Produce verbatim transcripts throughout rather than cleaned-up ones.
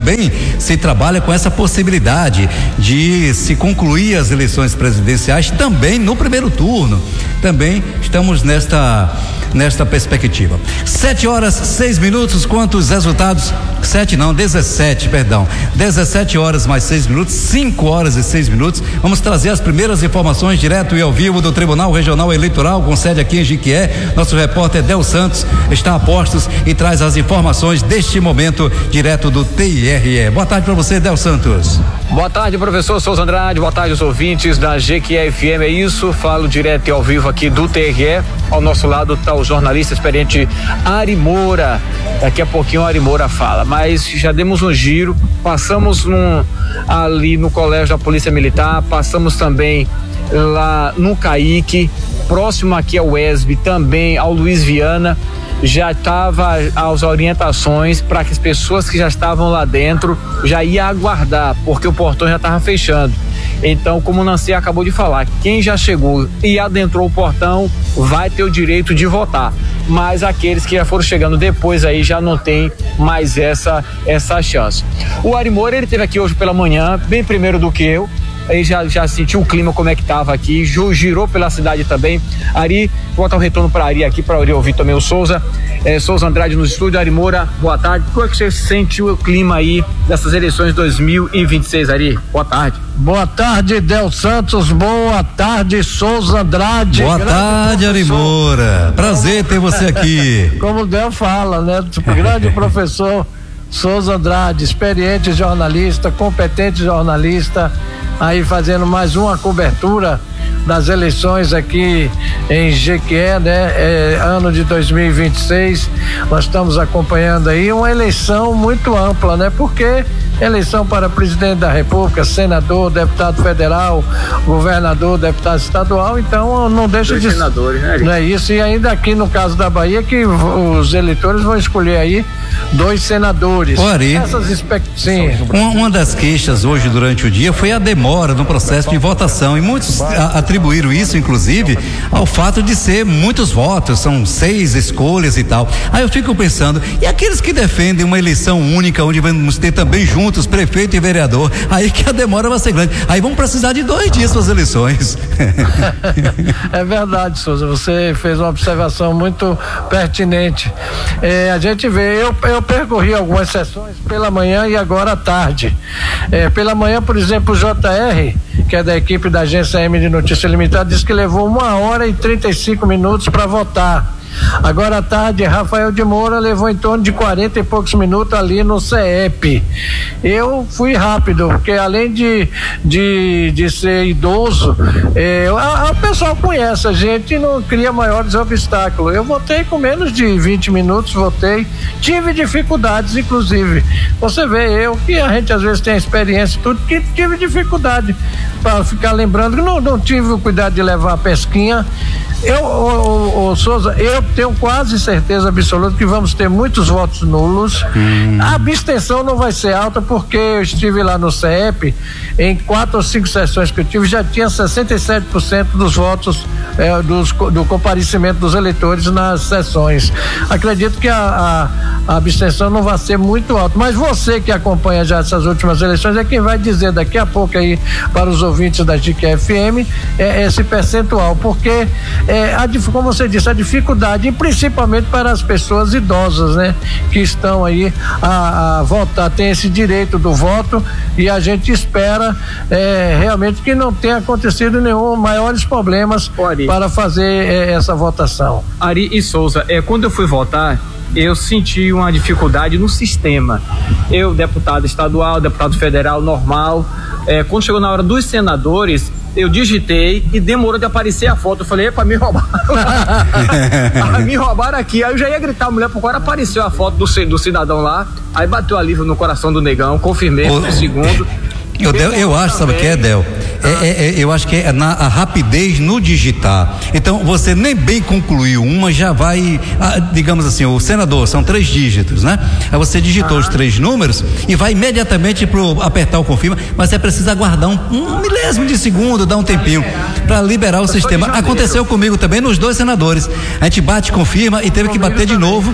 também se trabalha com essa possibilidade de se concluir as eleições presidenciais também no primeiro turno. Também estamos nesta nesta perspectiva. Sete horas, seis minutos, quantos resultados? Sete não, dezessete, perdão. Dezessete horas mais seis minutos, cinco horas e seis minutos. Vamos trazer as primeiras informações direto e ao vivo do Tribunal Regional Eleitoral, com sede aqui em Jequié. Nosso repórter Del Santos está a postos e traz as informações deste momento direto do T I R E. Boa tarde para você, Del Santos. Boa tarde, professor Souza Andrade, boa tarde aos ouvintes da Jequié F M, é isso, falo direto e ao vivo aqui do T R E. Ao nosso lado está o jornalista experiente Ari Moura. Daqui a pouquinho o Ari Moura fala, mas já demos um giro, passamos num, ali no Colégio da Polícia Militar, passamos também lá no Caique, próximo aqui ao E S B, também ao Luiz Viana. Já estava as orientações para que as pessoas que já estavam lá dentro já iam aguardar, porque o portão já estava fechando. Então, como o Nancy acabou de falar, quem já chegou e adentrou o portão vai ter o direito de votar, mas aqueles que já foram chegando depois aí já não tem mais essa, essa chance. O Ari Moura, ele esteve aqui hoje pela manhã, bem primeiro do que eu. Aí já, já sentiu o clima, como é que estava aqui, girou pela cidade também. Ari, vou botar o retorno para Ari aqui, para Ari ouvir também o Souza. É, Souza Andrade nos estúdios. Ari Moura, boa tarde. Como é que você sentiu o clima aí dessas eleições dois mil e vinte e seis, Ari? Boa tarde. Boa tarde, Del Santos. Boa tarde, Souza Andrade. Boa tarde, Ari Moura. Prazer ter você aqui. Como o Del fala, né? Grande professor Souza Andrade, experiente jornalista, competente jornalista, aí fazendo mais uma cobertura das eleições aqui em Jequié, né? É, ano de dois mil e vinte e seis, nós estamos acompanhando aí uma eleição muito ampla, né? Porque eleição para presidente da República, senador, deputado federal, governador, deputado estadual, então não deixa Dois de senadores, né? Não é isso, e ainda aqui no caso da Bahia que os eleitores vão escolher aí dois senadores. Ô, Ari, essas expect... Sim. Uma, uma das queixas hoje durante o dia foi a demora no processo de votação, e muitos a, atribuíram isso, inclusive, ao fato de ser muitos votos, são seis escolhas e tal. Aí eu fico pensando, e aqueles que defendem uma eleição única, onde vamos ter também juntos prefeito e vereador, aí que a demora vai ser grande, aí vão precisar de dois dias para as eleições. É verdade, Souza, você fez uma observação muito pertinente. É, a gente vê, eu, eu percorri algumas sessões pela manhã e agora à tarde. É, pela manhã, por exemplo, o J R, que é da equipe da agência M de Notícia Limitada, disse que levou uma hora e trinta e cinco minutos para votar. Agora à tarde, Rafael de Moura levou em torno de quarenta e poucos minutos ali no C E P. Eu fui rápido, porque além de, de, de ser idoso, é, a, a pessoa conhece a gente e não cria maiores obstáculos. Eu votei com menos de vinte minutos, votei, tive dificuldades, inclusive. Você vê, eu que a gente às vezes tem experiência e tudo, que tive dificuldade para ficar lembrando que não, não tive o cuidado de levar a pesquinha. Eu, o, o, o Souza, eu tenho quase certeza absoluta que vamos ter muitos votos nulos. Hum. A abstenção não vai ser alta, porque eu estive lá no C E P, em quatro ou cinco sessões que eu tive, já tinha sessenta e sete por cento dos votos é, dos, do comparecimento dos eleitores nas sessões. Acredito que a, a, a abstenção não vai ser muito alta, mas você que acompanha já essas últimas eleições é quem vai dizer daqui a pouco aí para os ouvintes da Jequié F M é, esse percentual, porque É, a, como você disse, a dificuldade, e principalmente para as pessoas idosas, né? Que estão aí a, a votar, tem esse direito do voto, e a gente espera é, realmente que não tenha acontecido nenhum maiores problemas Ari, para fazer é, essa votação. Ari e Souza, é, quando eu fui votar, eu senti uma dificuldade no sistema. Eu, deputado estadual, deputado federal, normal, é, quando chegou na hora dos senadores, eu digitei e demorou de aparecer a foto. Eu falei, epa, me roubaram. ah, me roubaram aqui. Aí eu já ia gritar a mulher, por agora apareceu a foto do, do cidadão lá. Aí bateu alívio no coração do negão, confirmei no segundo. Eu, Del, eu acho, sabe o que é, Del? É, é, é, eu acho que é na a rapidez no digitar. Então, você nem bem concluiu uma, já vai, ah, digamos assim, o senador, são três dígitos, né? Aí você digitou ah. os três números e vai imediatamente pro apertar o confirma, mas é preciso aguardar um, um milésimo de segundo, dar um tempinho para liberar o sistema. Aconteceu comigo também nos dois senadores. A gente bate, confirma e teve que bater de novo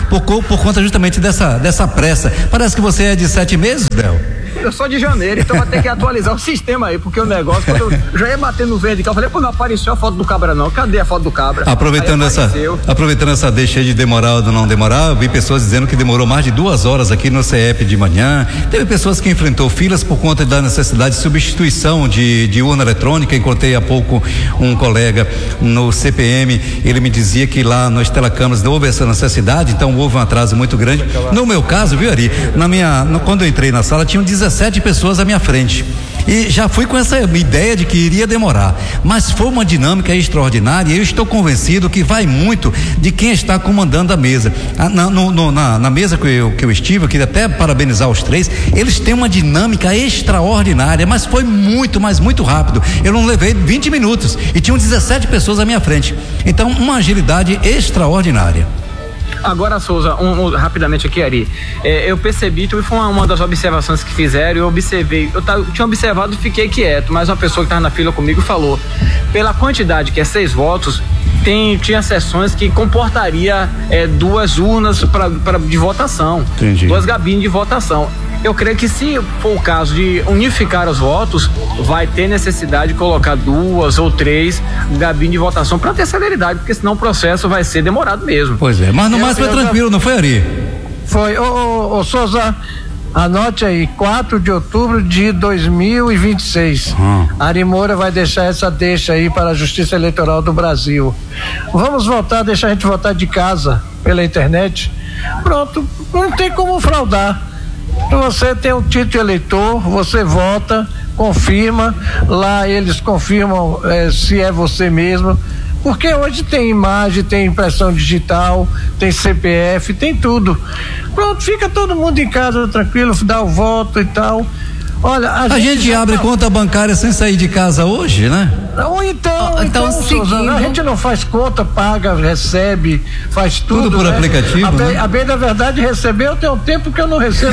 por, por conta justamente dessa, dessa pressa. Parece que você é de sete meses, Del? Eu sou de janeiro, então vou ter que atualizar o sistema aí, porque o negócio, quando eu já ia bater no verde, eu falei, pô, não apareceu a foto do cabra não, cadê a foto do cabra? Aproveitando essa, aproveitando essa deixa de demorar ou não demorar, eu vi pessoas dizendo que demorou mais de duas horas aqui no C E P de manhã, teve pessoas que enfrentou filas por conta da necessidade de substituição de, de urna eletrônica. Encontrei há pouco um colega no C P M, ele me dizia que lá no Estela Câmaras não houve essa necessidade, então houve um atraso muito grande. No meu caso, viu, Ari, na minha, no, quando eu entrei na sala, tinham dezessete pessoas à minha frente. E já fui com essa ideia de que iria demorar, mas foi uma dinâmica extraordinária e eu estou convencido que vai muito de quem está comandando a mesa. Na, no, no, na, na mesa que eu, que eu estive, eu queria até parabenizar os três, eles têm uma dinâmica extraordinária, mas foi muito, mas muito rápido. Eu não levei vinte minutos e tinham dezessete pessoas à minha frente. Então, uma agilidade extraordinária. Agora, Souza, um, um, rapidamente aqui, Ari, é, eu percebi, foi uma, uma das observações que fizeram, eu observei, eu, tava, eu tinha observado e fiquei quieto, mas uma pessoa que estava na fila comigo falou, pela quantidade que é seis votos, tem, tinha sessões que comportaria é, duas urnas pra, pra, de votação. Entendi. Duas cabines de votação. Eu creio que se for o caso de unificar os votos, vai ter necessidade de colocar duas ou três cabines de votação para ter celeridade, porque senão o processo vai ser demorado mesmo. Pois é, mas no mais foi tranquilo, não foi, Ari? Foi, ô, ô, ô Souza, anote aí, quatro de outubro de dois mil e vinte e seis. Hum. Ari Moura vai deixar essa deixa aí para a Justiça Eleitoral do Brasil. Vamos votar, deixar a gente votar de casa, pela internet. Pronto, não tem como fraudar. Você tem um título eleitor, você vota, confirma, lá eles confirmam eh, se é você mesmo, porque hoje tem imagem, tem impressão digital, tem C P F, tem tudo. Pronto, fica todo mundo em casa tranquilo, dá o voto e tal. Olha, a, a gente, gente abre tá... conta bancária sem sair de casa hoje, né? Ou então, então, então seguindo... Souza, a gente não faz conta, paga, recebe, faz tudo. Tudo por né? aplicativo. A, né? bem, a bem da verdade, receber, eu tenho um tempo que eu não recebo.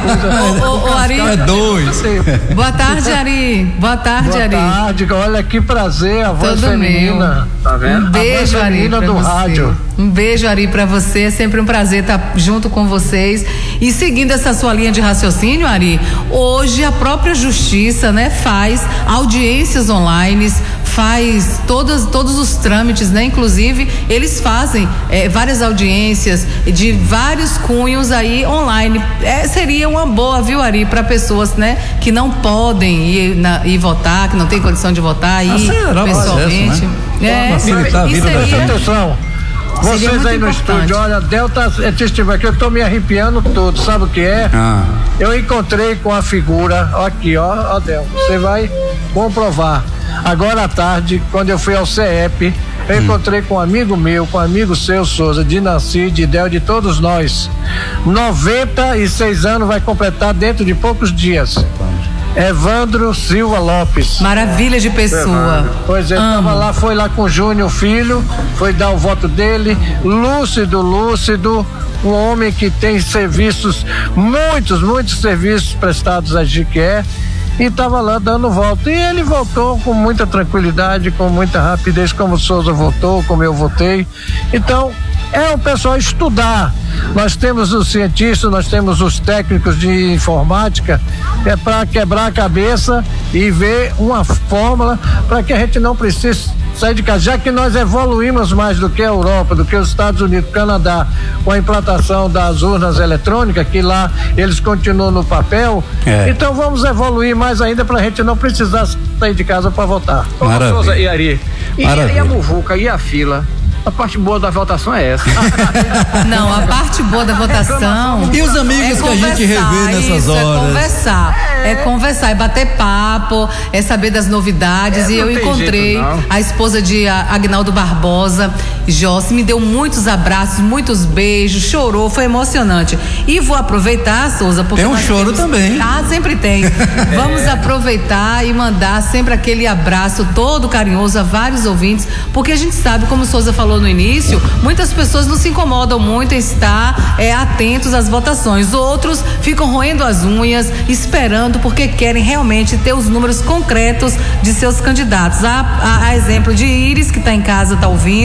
É, ô, ô, Ari. É dois. Boa tarde, Ari. Boa tarde, Boa Ari. Boa tarde, olha que prazer, a voz Todo feminina. Meu. Tá vendo? Um beijo, Ari, pra do você. rádio. Um beijo, Ari, pra você. É sempre um prazer estar junto com vocês. E seguindo essa sua linha de raciocínio, Ari, hoje a própria justiça, né, faz audiências online, faz todos, todos os trâmites, né? Inclusive, eles fazem é, várias audiências de vários cunhos aí online. É, seria uma boa, viu, Ari, para pessoas, né, que não podem ir, na, ir votar, que não tem condição de votar, ir Acelerar pessoalmente. Processo, né? É, facilitar a vida da gente. Atenção. Vocês aí no importante. estúdio, olha, Delta é testemunha que eu tô me arrepiando todo, sabe o que é? Ah. Eu encontrei com a figura, ó, aqui, ó, ó, Del, você vai comprovar. Agora à tarde, quando eu fui ao C E P, eu hum. encontrei com um amigo meu, com um amigo seu, Souza, de Nancy, de Del, de todos nós. noventa e seis anos vai completar dentro de poucos dias. Evandro Silva Lopes. Maravilha de pessoa. Pois é, tava lá, foi lá com o Júnior Filho, foi dar o voto dele, lúcido, lúcido, um homem que tem serviços, muitos, muitos serviços prestados a Jequié, e estava lá dando voto. E ele votou com muita tranquilidade, com muita rapidez, como o Souza votou, como eu votei. Então, é o pessoal estudar. Nós temos os cientistas, nós temos os técnicos de informática, é para quebrar a cabeça e ver uma fórmula para que a gente não precise sair de casa, já que nós evoluímos mais do que a Europa, do que os Estados Unidos, Canadá, com a implantação das urnas eletrônicas, que lá eles continuam no papel. É. Então vamos evoluir mais ainda para a gente não precisar sair de casa para votar. Maravilha. Souza e Ari, e, e a muvuca e a fila? A parte boa da votação é essa. Não, a parte boa da votação. E os amigos é que a gente revê nessas isso, horas. É conversar. É. é conversar, é bater papo, é saber das novidades. É, e eu encontrei jeito, a esposa de Agnaldo Barbosa, Jossi, me deu muitos abraços, muitos beijos, chorou, foi emocionante. E vou aproveitar, Souza, porque. Tem um choro temos... também. Ah, sempre tem. Vamos é. aproveitar e mandar sempre aquele abraço todo carinhoso a vários ouvintes, porque a gente sabe, como o Souza falou no início, muitas pessoas não se incomodam muito em estar é, atentos às votações. Outros ficam roendo as unhas, esperando, porque querem realmente ter os números concretos de seus candidatos. A, a, a exemplo de Iris, que está em casa, está ouvindo,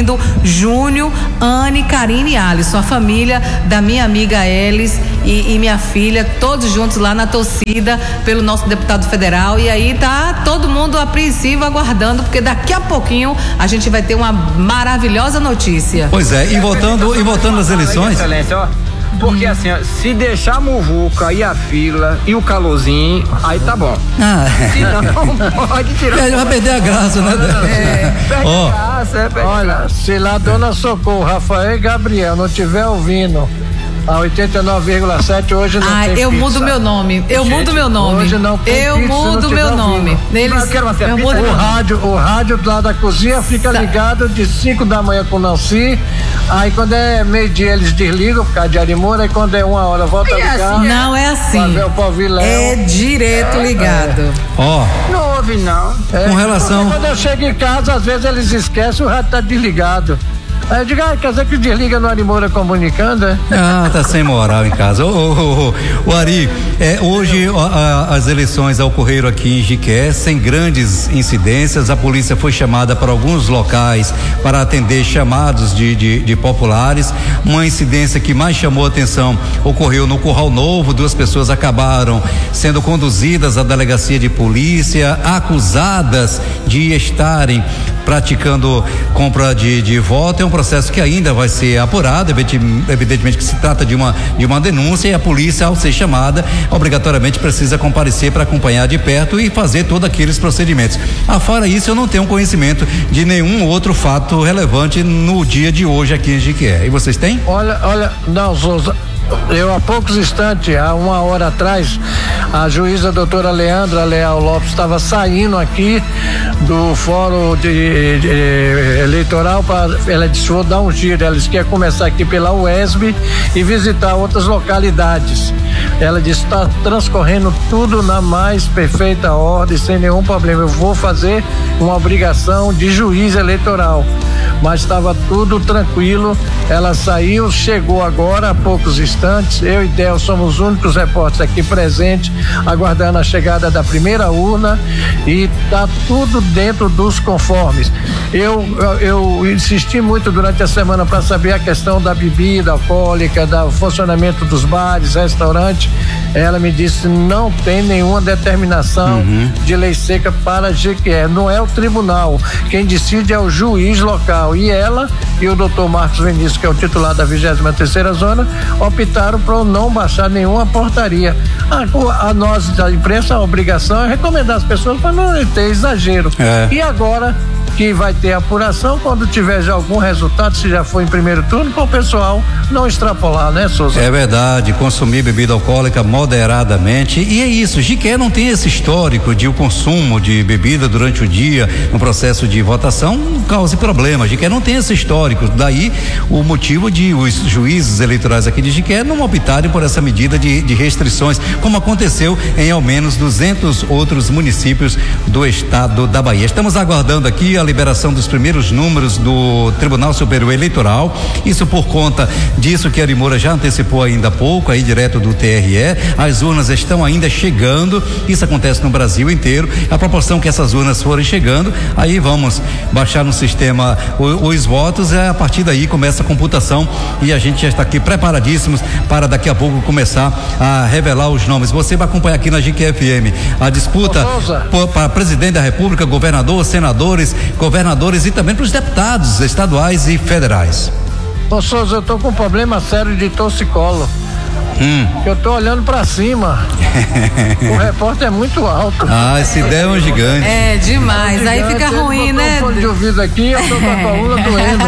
Júnior, Anne, Karine e Alisson, a família da minha amiga Elis e, e minha filha, todos juntos lá na torcida pelo nosso deputado federal. E aí tá todo mundo apreensivo, aguardando, porque daqui a pouquinho a gente vai ter uma maravilhosa notícia. Pois é, e voltando, e voltando às eleições. Excelência, ó. Porque assim, ó, se deixar a muvuca e a fila e o calorzinho, aí tá bom. Ah. Se não, pode tirar. Vai perder a graça, né? É, perde Ó. a graça, é, perde Olha, a graça. se lá Dona Socorro, Rafael e Gabriel não tiver ouvindo a oitenta e nove vírgula sete, hoje não Ah, tem eu pizza. mudo meu nome. Eu Gente, mudo meu nome. hoje não tem eu pizza, se não mudo tiver meu ouvindo. nome. Eles, Eu quero uma eu pizza. mudo O meu nome. rádio, o rádio lá da cozinha fica Sa- ligado de cinco da manhã com o Nancy. Aí quando é meio-dia eles desligam por causa de Arimura. E quando é uma hora volta a E ligar. assim, Não é Pra assim. ver o Poviléu. É direto ligado. Ó, Não ouve, não. É, com relação- porque quando eu chego em casa, às vezes eles esquecem, o rádio tá desligado. Aí eu digo, ah, quer dizer que desliga no Arimura comunicando, é? ah, tá sem moral em casa. Ô, ô, ô, ô, ô, Ari, é, hoje ó, a- as eleições ocorreram aqui em Jiqué, sem grandes incidências. A polícia foi chamada para alguns locais para atender chamados de, de, de populares. Uma incidência que mais chamou a atenção ocorreu no Curral Novo. Duas pessoas acabaram sendo conduzidas à delegacia de polícia, acusadas de estarem praticando compra de, de voto. É um processo que ainda vai ser apurado, evidentemente que se trata de uma, de uma denúncia, e a polícia, ao ser chamada, obrigatoriamente precisa comparecer para acompanhar de perto e fazer todos aqueles procedimentos. Afora isso, eu não tenho conhecimento de nenhum outro fato relevante no dia de hoje aqui em Jiqué. E vocês têm? Olha, olha, não, Souza, eu há poucos instantes, há uma hora atrás, a juíza doutora Leandra Leal Lopes estava saindo aqui do fórum de, de, eleitoral, pra, ela disse, vou dar um giro, ela disse que ia começar aqui pela U E S B e visitar outras localidades. Ela disse, está transcorrendo tudo na mais perfeita ordem, sem nenhum problema. Eu vou fazer uma obrigação de juiz eleitoral, mas estava tudo tranquilo. Ela saiu, chegou agora há poucos instantes. Eu e Del somos os únicos repórteres aqui presentes, aguardando a chegada da primeira urna, e tá tudo dentro dos conformes. Eu, eu, eu insisti muito durante a semana para saber a questão da bebida alcoólica, do funcionamento dos bares, restaurantes. Ela me disse, não tem nenhuma determinação uhum. de lei seca para Jequié. Não é o tribunal, quem decide é o juiz local. E ela e o doutor Marcos Vinícius, que é o titular da vigésima terceira zona, optaram por não baixar nenhuma portaria. A, a nós da imprensa, a obrigação é recomendar as pessoas para não ter exagero. É. E agora que vai ter apuração, quando tiver já algum resultado, se já foi em primeiro turno, para o pessoal não extrapolar, né, Souza? É verdade, consumir bebida alcoólica moderadamente, e é isso, Jiqué não tem esse histórico de o consumo de bebida durante o dia, no processo de votação, cause problema. Jiqué não tem esse histórico, daí o motivo de os juízes eleitorais aqui de Jiqué não optarem por essa medida de, de restrições, como aconteceu em ao menos duzentos outros municípios do estado da Bahia. Estamos aguardando aqui a liberação dos primeiros números do Tribunal Superior Eleitoral, isso por conta disso que a Arimura já antecipou ainda há pouco, aí direto do T R E. As urnas estão ainda chegando, isso acontece no Brasil inteiro. A proporção que essas urnas forem chegando, aí vamos baixar no sistema os, os votos, e a partir daí começa a computação, e a gente já está aqui preparadíssimos para daqui a pouco começar a revelar os nomes. Você vai acompanhar aqui na Jiqué F M a disputa para presidente da República, governador, senadores, governadores e também para os deputados estaduais e federais. Ô Souza, eu tô com um problema sério de torcicolo. Hum. Eu tô olhando pra cima. O repórter é muito alto. Ah, esse ideia é um gigante. É demais, é um gigante, aí fica ruim, né? Eu tô com fone de ouvido aqui, eu tô com a coluna doendo.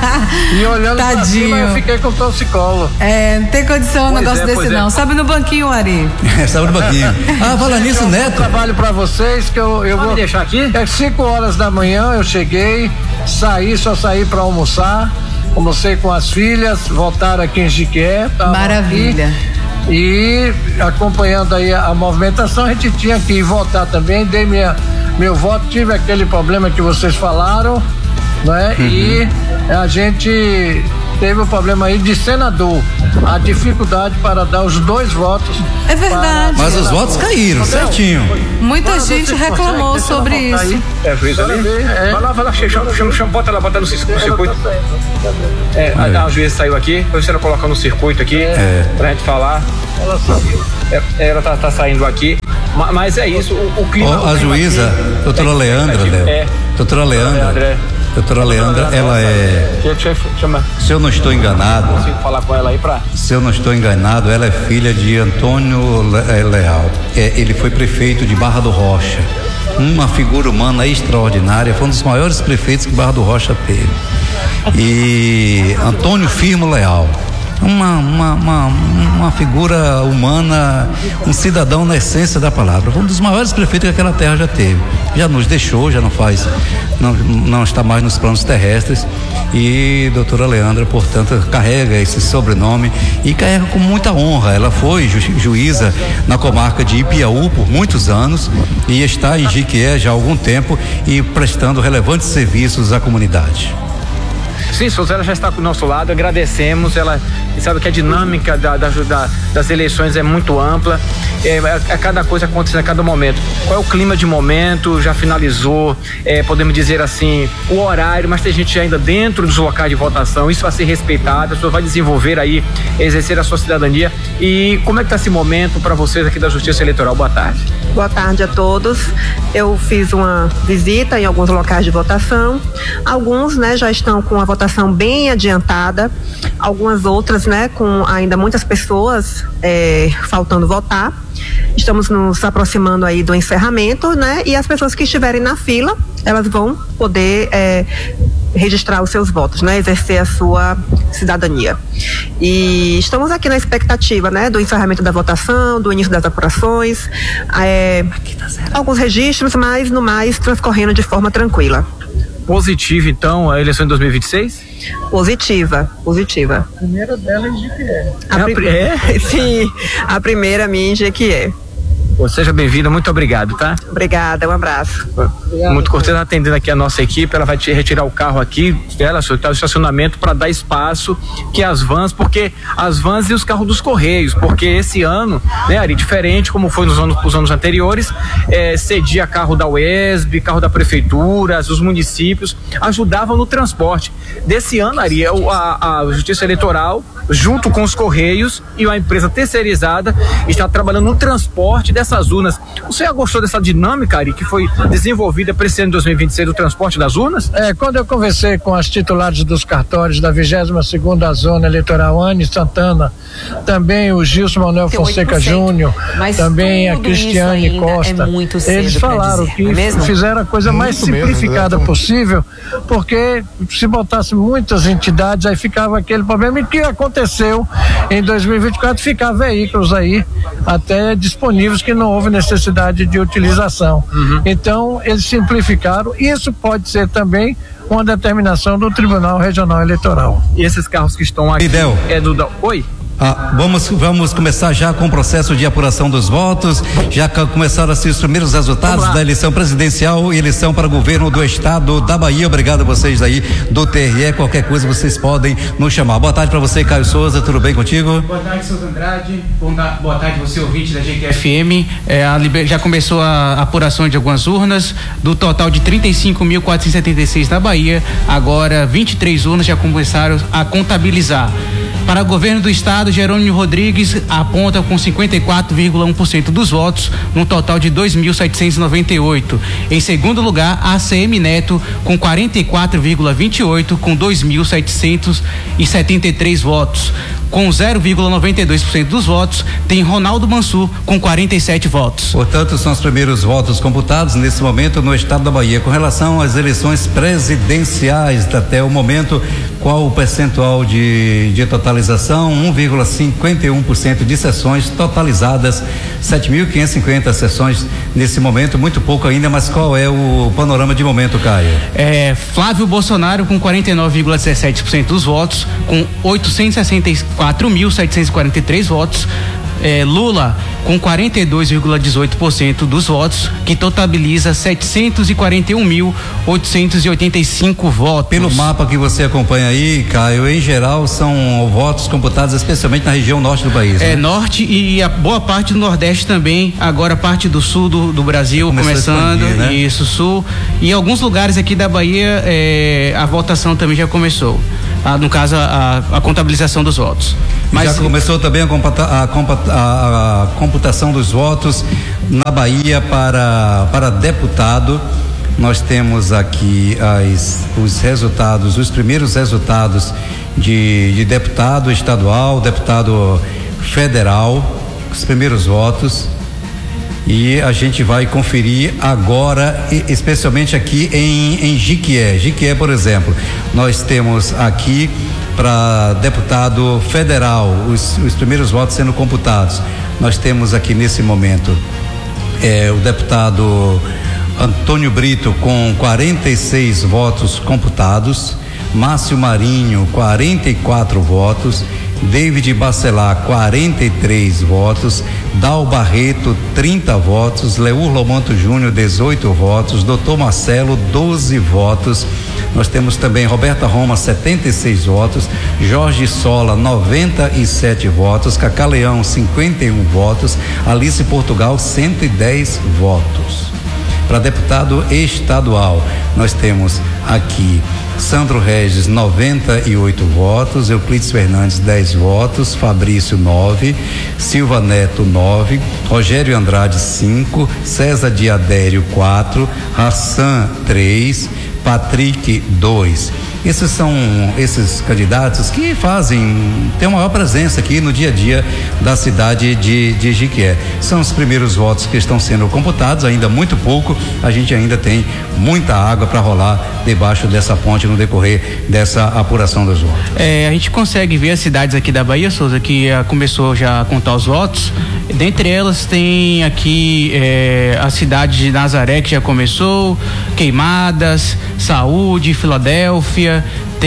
E olhando Tadinho. Pra cima, eu fiquei com torcicolo. É, não tem condição um pois negócio é, desse não. É. Sobe no banquinho, Ari. Sobe no banquinho. Ah, fala nisso, Neto. Eu trabalho pra vocês, que eu, eu Pode vou... deixar aqui? É cinco horas da manhã, eu cheguei, saí, só saí pra almoçar. Almocei com as filhas, voltaram aqui em Jiqué. Maravilha. Aqui, e acompanhando aí a, a movimentação, a gente tinha que voltar também. Dei minha, meu voto, tive aquele problema que vocês falaram, né? Uhum. E a gente teve o problema aí de senador, a dificuldade para dar os dois votos. É verdade. Mas os votos caíram, entendeu? Certinho. Muita Agora, gente reclamou sobre isso. Aí. É a juíza ali? É. Vai lá, vai lá, chama, chama, chama, bota lá, bota no circuito. É, a, a juíza saiu aqui, você ela coloca no circuito aqui, é. pra gente falar. Ela saiu. É, ela tá, tá saindo aqui, mas, mas é isso, o, o clima. Oh, a juíza, aqui, doutora é, Leandra, Léo. É. Doutora Leandra. Leandra Doutora Leandra, ela é. Se eu não estou enganado. Consigo falar com ela aí pra. Se eu não estou enganado, ela é filha de Antônio Leal. É, ele foi prefeito de Barra do Rocha. Uma figura humana extraordinária, foi um dos maiores prefeitos que Barra do Rocha teve. E Antônio Firmo Leal. Uma, uma, uma, uma figura humana, um cidadão na essência da palavra. Foi um dos maiores prefeitos que aquela terra já teve. Já nos deixou, já não faz, não, não está mais nos planos terrestres. E doutora Leandra, portanto, carrega esse sobrenome e carrega com muita honra. Ela foi ju, juíza na comarca de Ipiaú por muitos anos e está em Jiquié já há algum tempo e prestando relevantes serviços à comunidade. Sim, Souza, ela já está com o nosso lado, agradecemos, ela sabe que a dinâmica da, da, da, das eleições é muito ampla, é, a, a cada coisa acontece a cada momento. Qual é o clima de momento? Já finalizou, é, podemos dizer assim, o horário, mas tem gente ainda dentro dos locais de votação, isso vai ser respeitado, a pessoa vai desenvolver aí, exercer a sua cidadania. E como é que está esse momento para vocês aqui da Justiça Eleitoral? Boa tarde. Boa tarde a todos. Eu fiz uma visita em alguns locais de votação, alguns, né, já estão com a votação bem adiantada, algumas outras, né, com ainda muitas pessoas é, faltando votar. Estamos nos aproximando aí do encerramento, né, e as pessoas que estiverem na fila, elas vão poder é, registrar os seus votos, né, exercer a sua cidadania. E estamos aqui na expectativa, né, do encerramento da votação, do início das apurações, é, alguns registros, mas no mais transcorrendo de forma tranquila. Positiva, então, a eleição de dois mil e vinte e seis? Positiva, positiva. A primeira dela em Jequié. A pri- é? Sim, a primeira minha em Jequié. Seja bem-vinda, muito obrigado, tá? Obrigada, um abraço. Obrigado. Muito cortês atendendo aqui a nossa equipe, ela vai te retirar o carro aqui, ela está no estacionamento para dar espaço que as vans, porque as vans e os carros dos Correios, porque esse ano, né, Ari, diferente como foi nos anos, nos anos anteriores, é, cedia carro da U E S B, carro da prefeitura, os municípios, ajudavam no transporte. Desse ano, Ari, a, a Justiça Eleitoral, junto com os Correios e uma empresa terceirizada, está trabalhando no transporte dessas urnas. Você gostou dessa dinâmica, Ari, que foi desenvolvida para esse ano de dois mil e vinte e seis do transporte das urnas? É, quando eu conversei com as titulares dos cartórios da vigésima segunda Zona Eleitoral, Anne Santana, também o Gilson Manuel Fonseca Júnior, também a Cristiane Costa, é eles falaram dizer, que é fizeram a coisa muito mais simplificada mesmo, possível, porque se botasse muitas entidades, aí ficava aquele problema. E que aconteceu em dois mil e vinte e quatro, ficar veículos aí até disponíveis que não houve necessidade de utilização. Uhum. Então, eles simplificaram. Isso pode ser também uma determinação do Tribunal Regional Eleitoral. E esses carros que estão aqui Idel. é do... da... Oi? Ah, vamos, vamos começar já com o processo de apuração dos votos. Já começaram a ser os primeiros resultados da eleição presidencial e eleição para governo do estado da Bahia. Obrigado a vocês aí do T R E. Qualquer coisa vocês podem nos chamar. Boa tarde para você, Caio Souza. Tudo bem contigo? Boa tarde, Souza Andrade. Boa tarde, você ouvinte da G Q F M. É, a liber... Já começou a apuração de algumas urnas. Do total de trinta e cinco mil quatrocentos e setenta e seis na Bahia, agora vinte e três urnas já começaram a contabilizar. Para o governo do estado, Jerônimo Rodrigues aponta com cinquenta e quatro vírgula um por cento dos votos, num total de dois mil setecentos e noventa e oito. Em segundo lugar, A C M Neto com quarenta e quatro vírgula vinte e oito, com dois mil setecentos e setenta e três votos. Com zero vírgula noventa e dois por cento dos votos, tem Ronaldo Mansur com quarenta e sete votos. Portanto, são os primeiros votos computados nesse momento no estado da Bahia. Com relação às eleições presidenciais, até o momento, qual o percentual de, de totalização? um vírgula cinquenta e um por cento de sessões totalizadas, sete mil quinhentas e cinquenta sessões nesse momento, muito pouco ainda, mas qual é o panorama de momento, Caio? É, Flávio Bolsonaro com quarenta e nove vírgula dezessete por cento dos votos, com oitocentos e sessenta e quatro mil setecentos e quarenta e três votos. é, Lula com quarenta e dois vírgula dezoito por cento dos votos, que totaliza setecentos e quarenta e um mil oitocentos e oitenta e cinco votos. Pelo mapa que você acompanha aí, Caio, em geral são votos computados especialmente na região norte do país. É, né? norte e a boa parte do nordeste também, agora parte do sul do, do Brasil Começou começando, a expandir, né? Isso, sul. E em alguns lugares aqui da Bahia, é, a votação também já começou. Ah, no caso, a, a contabilização dos votos. Mas já começou também a, computa, a, computa, a, a computação dos votos na Bahia para, para deputado. Nós temos aqui as, os resultados, os primeiros resultados de, de deputado estadual, deputado federal, os primeiros votos. E a gente vai conferir agora, especialmente aqui em, em Jiquié. Jiquié, por exemplo, nós temos aqui para deputado federal os, os primeiros votos sendo computados. Nós temos aqui nesse momento é, o deputado Antônio Brito com quarenta e seis votos computados, Márcio Marinho quarenta e quatro votos, David Bacelar quarenta e três votos, Dal Barreto trinta votos, Leur Lomanto Júnior dezoito votos, doutor Marcelo doze votos. Nós temos também Roberta Roma setenta e seis votos, Jorge Sola noventa e sete votos, Cacá Leão cinquenta e um votos, Alice Portugal cento e dez votos. Para deputado estadual, nós temos aqui Sandro Regis noventa e oito votos, Euclides Fernandes dez votos, Fabrício nove, Silva Neto nove, Rogério Andrade cinco, César Diadério quatro, Hassan três, Patrick dois. Esses são esses candidatos que fazem, tem uma maior presença aqui no dia a dia da cidade de, de Jiquié. São os primeiros votos que estão sendo computados, ainda muito pouco, a gente ainda tem muita água para rolar debaixo dessa ponte no decorrer dessa apuração dos votos. É, a gente consegue ver as cidades aqui da Bahia, Souza, que ah, começou já a contar os votos. Dentre elas tem aqui é, a cidade de Nazaré, que já começou, Queimadas, Saúde, Filadélfia,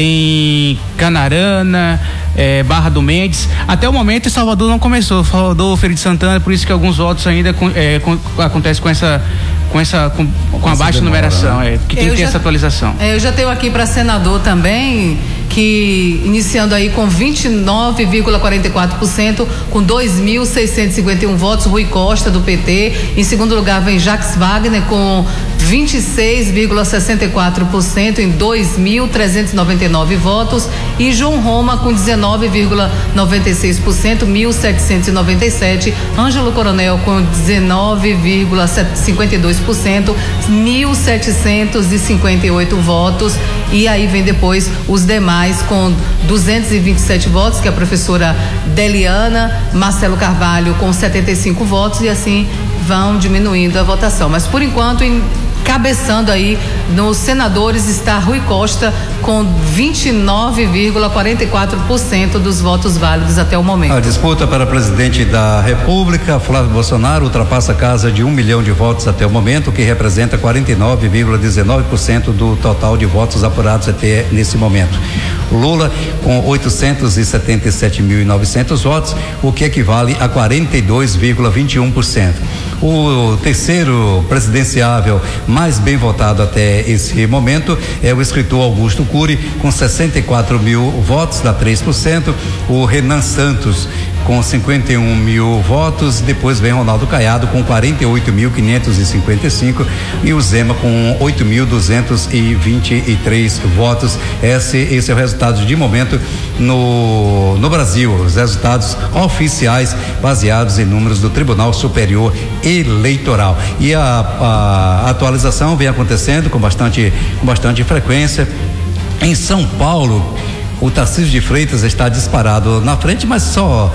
tem Canarana, é, Barra do Mendes. Até o momento Salvador não começou, Salvador, Feira de Santana, por isso que alguns votos ainda é, com, acontecem com essa com essa com, com a baixa numeração, é, que tem eu que ter já, essa atualização. É, eu já tenho aqui para senador também, que iniciando aí com vinte e nove vírgula quarenta e quatro por cento, com dois mil seiscentos e cinquenta e um votos, Rui Costa do P T. Em segundo lugar vem Jacques Wagner com vinte e seis vírgula sessenta e quatro por cento em dois mil trezentos e noventa e nove votos, e João Roma com dezenove vírgula noventa e seis por cento, mil setecentos e noventa e sete. Ângelo Coronel com dezenove vírgula cinquenta e dois por cento, mil setecentos e cinquenta e oito votos. E aí vem depois os demais com duzentos e vinte e sete votos, que é a professora Deliana, Marcelo Carvalho com setenta e cinco votos, e assim vão diminuindo a votação. Mas por enquanto, em cabeçando aí nos senadores está Rui Costa com vinte e nove vírgula quarenta e quatro por cento dos votos válidos até o momento. A disputa para presidente da República, Flávio Bolsonaro, ultrapassa a casa de um milhão de votos até o momento, o que representa quarenta e nove vírgula dezenove por cento do total de votos apurados até nesse momento. Lula com oitocentos e setenta e sete mil e novecentos votos, o que equivale a quarenta e dois vírgula vinte e um por cento. O terceiro presidenciável mais bem votado até esse momento é o escritor Augusto Cury, com sessenta e quatro mil votos, dá três por cento. O Renan Santos com cinquenta e um mil votos, depois vem Ronaldo Caiado com quarenta e oito mil quinhentos e cinquenta e cinco e o Zema com oito mil duzentos e vinte e três votos. Esse, esse é o resultado de momento no, no Brasil, os resultados oficiais baseados em números do Tribunal Superior Eleitoral. E a, a atualização vem acontecendo com bastante, com bastante frequência. Em São Paulo, o Tarcísio de Freitas está disparado na frente, mas só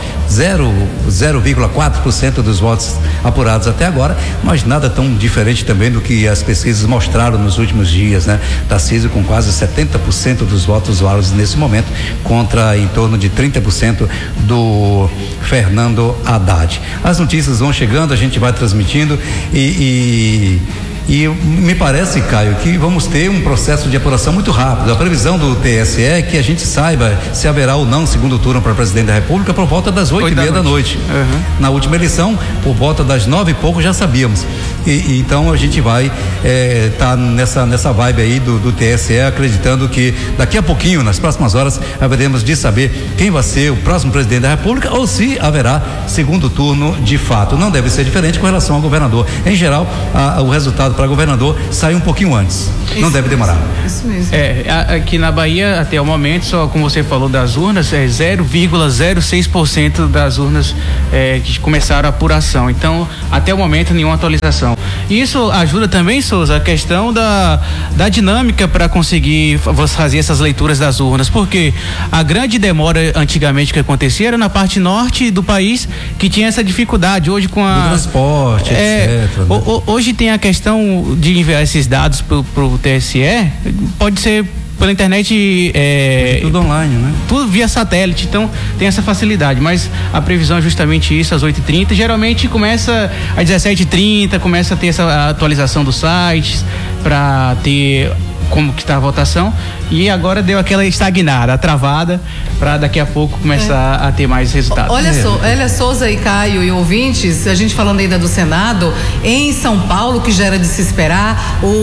zero vírgula quatro por cento dos votos apurados até agora, mas nada tão diferente também do que as pesquisas mostraram nos últimos dias, né? Tarcísio com quase setenta por cento dos votos válidos nesse momento, contra em torno de trinta por cento do Fernando Haddad. As notícias vão chegando, a gente vai transmitindo e, e E me parece, Caio, que vamos ter um processo de apuração muito rápido. A previsão do T S E é que a gente saiba se haverá ou não segundo turno para presidente da República por volta das oito e meia da noite. Uhum. Na última eleição, por volta das nove e pouco, já sabíamos. E, e então a gente vai estar é, tá nessa, nessa vibe aí do, do T S E, acreditando que daqui a pouquinho, nas próximas horas, haveremos de saber quem vai ser o próximo presidente da República ou se haverá segundo turno de fato. Não deve ser diferente com relação ao governador. Em geral, a, a, o resultado para governador sai um pouquinho antes. Isso, não deve demorar. Isso mesmo. É, aqui na Bahia, até o momento, só como você falou das urnas, é zero vírgula zero seis por cento das urnas é, que começaram a apuração. Então, até o momento, nenhuma atualização. E isso ajuda também, Souza, a questão da, da dinâmica para conseguir fazer essas leituras das urnas, porque a grande demora antigamente que acontecia era na parte norte do país, que tinha essa dificuldade. Hoje com a... Do transporte, é, etcétera. Né? O, hoje tem a questão de enviar esses dados para o T S E, pode ser pela internet, é, tudo online, né? Tudo via satélite, então tem essa facilidade, mas a previsão é justamente isso, às oito e trinta, geralmente começa às dezessete e trinta, começa a ter essa atualização dos sites para ter como que está a votação, e agora deu aquela estagnada, travada, para daqui a pouco começar é. a ter mais resultados. Olha só, Elia Souza e Caio e ouvintes, a gente falando ainda do Senado, em São Paulo, que já era de se esperar, o,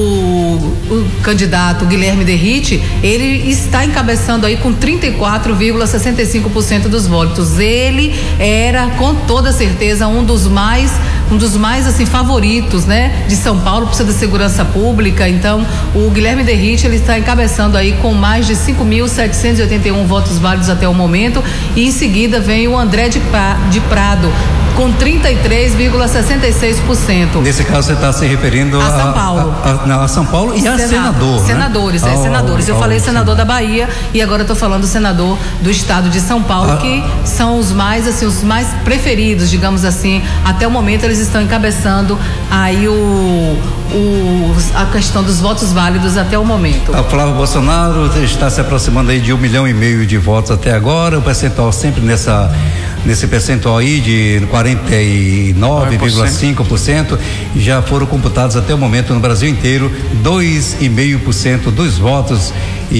o candidato Guilherme Derrite, ele está encabeçando aí com trinta e quatro vírgula sessenta e cinco por cento dos votos. Ele era, com toda certeza, um dos mais um dos mais assim favoritos, né, de São Paulo, precisa da segurança pública. Então, o Guilherme Derrite, ele está encabeçando aí com mais de cinco mil setecentos e oitenta e um votos válidos até o momento, e em seguida vem o André de, pra, de Prado com trinta e três vírgula sessenta e seis por cento. Nesse caso você está se referindo a, a São Paulo, a, a, a, a São Paulo e Senado, a senador, senadores, né? é, senadores. Eu oh, falei oh, senador sim. da Bahia e agora estou falando senador do estado de São Paulo, ah, que são os mais assim, os mais preferidos, digamos assim. Até o momento eles estão encabeçando aí o, o a questão dos votos válidos até o momento. A Flávio Bolsonaro está se aproximando aí de um milhão e meio de votos até agora, o percentual sempre nessa nesse percentual aí de quarenta e nove vírgula cinco por cento, já foram computados até o momento no Brasil inteiro dois vírgula cinco por cento dos votos,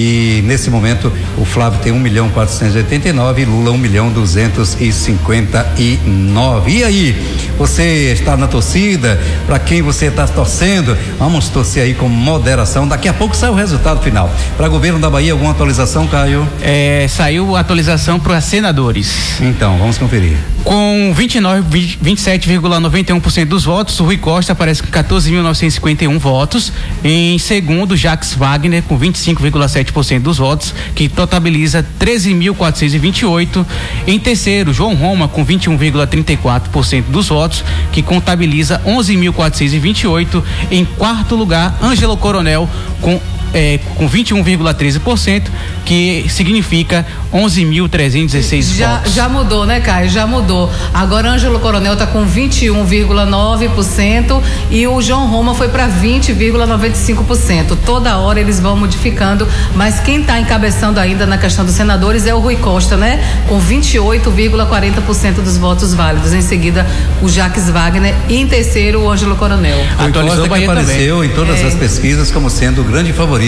e nesse momento o Flávio tem um milhão quatrocentos e oitenta e nove e Lula um milhão duzentos e cinquenta e nove. E aí, você está na torcida? Para quem você está torcendo? Vamos torcer aí com moderação. Daqui a pouco sai o resultado final. Para governo da Bahia, alguma atualização, Caio? É, saiu a atualização para senadores. Então, vamos conferir. Com vinte e nove, vinte e sete vírgula noventa e um por cento dos votos, o Rui Costa aparece com quatorze mil novecentos e cinquenta e um votos. Em segundo, Jacques Wagner com vinte e cinco vírgula sete por cento dos votos, que totaliza treze mil quatrocentos e vinte e oito. Em terceiro, João Roma com vinte e um vírgula trinta e quatro por cento dos votos, que contabiliza onze mil quatrocentos e vinte e oito. Em quarto lugar, Ângelo Coronel com É, com vinte e um vírgula treze por cento, que significa onze mil trezentos e dezesseis já, votos. Já mudou, né, Caio? Já mudou. Agora Ângelo Coronel está com vinte e um vírgula nove por cento e o João Roma foi para vinte vírgula noventa e cinco por cento. Toda hora eles vão modificando, mas quem está encabeçando ainda na questão dos senadores é o Rui Costa, né? Com vinte e oito vírgula quarenta por cento dos votos válidos. Em seguida, o Jacques Wagner e em terceiro, o Ângelo Coronel. Rui Costa que apareceu também em todas é. as pesquisas como sendo o grande favorito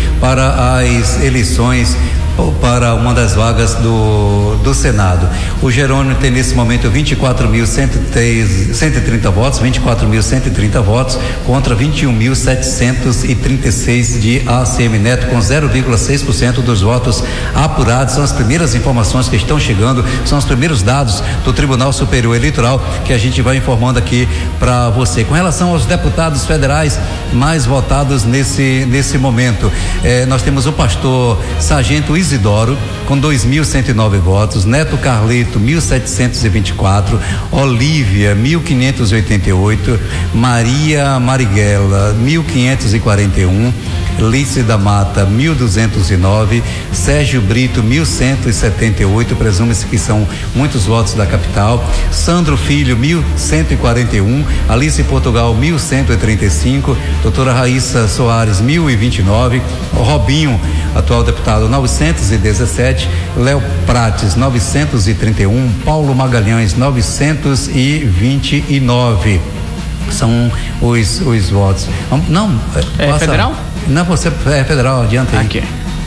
para as eleições para uma das vagas do, do Senado. O Jerônimo tem nesse momento vinte e quatro mil cento e trinta votos, vinte e quatro mil cento e trinta votos contra vinte e um mil setecentos e trinta e seis de A C M Neto, com zero vírgula seis por cento dos votos apurados. São as primeiras informações que estão chegando, são os primeiros dados do Tribunal Superior Eleitoral que a gente vai informando aqui para você. Com relação aos deputados federais mais votados nesse nesse momento, eh, nós temos o pastor Sargento Isidoro com dois mil cento e nove votos, Neto Carleto mil setecentos e vinte e quatro, Olívia mil quinhentos e oitenta e oito, Maria Marighella mil quinhentos e quarenta e um, Lícia da Mata mil duzentos e nove, Sérgio Brito mil cento e setenta e oito, presume-se que são muitos votos da capital, Sandro Filho mil cento e quarenta e um, Alice Portugal mil cento e trinta e cinco, doutora Raíssa Soares mil e vinte e nove, Robinho, atual deputado novecentos e dezessete, Léo Prates novecentos e trinta e um, Paulo Magalhães novecentos e vinte e nove. São os, os votos. Não, é passa, federal? Não, você é federal, adianta aí. Aqui.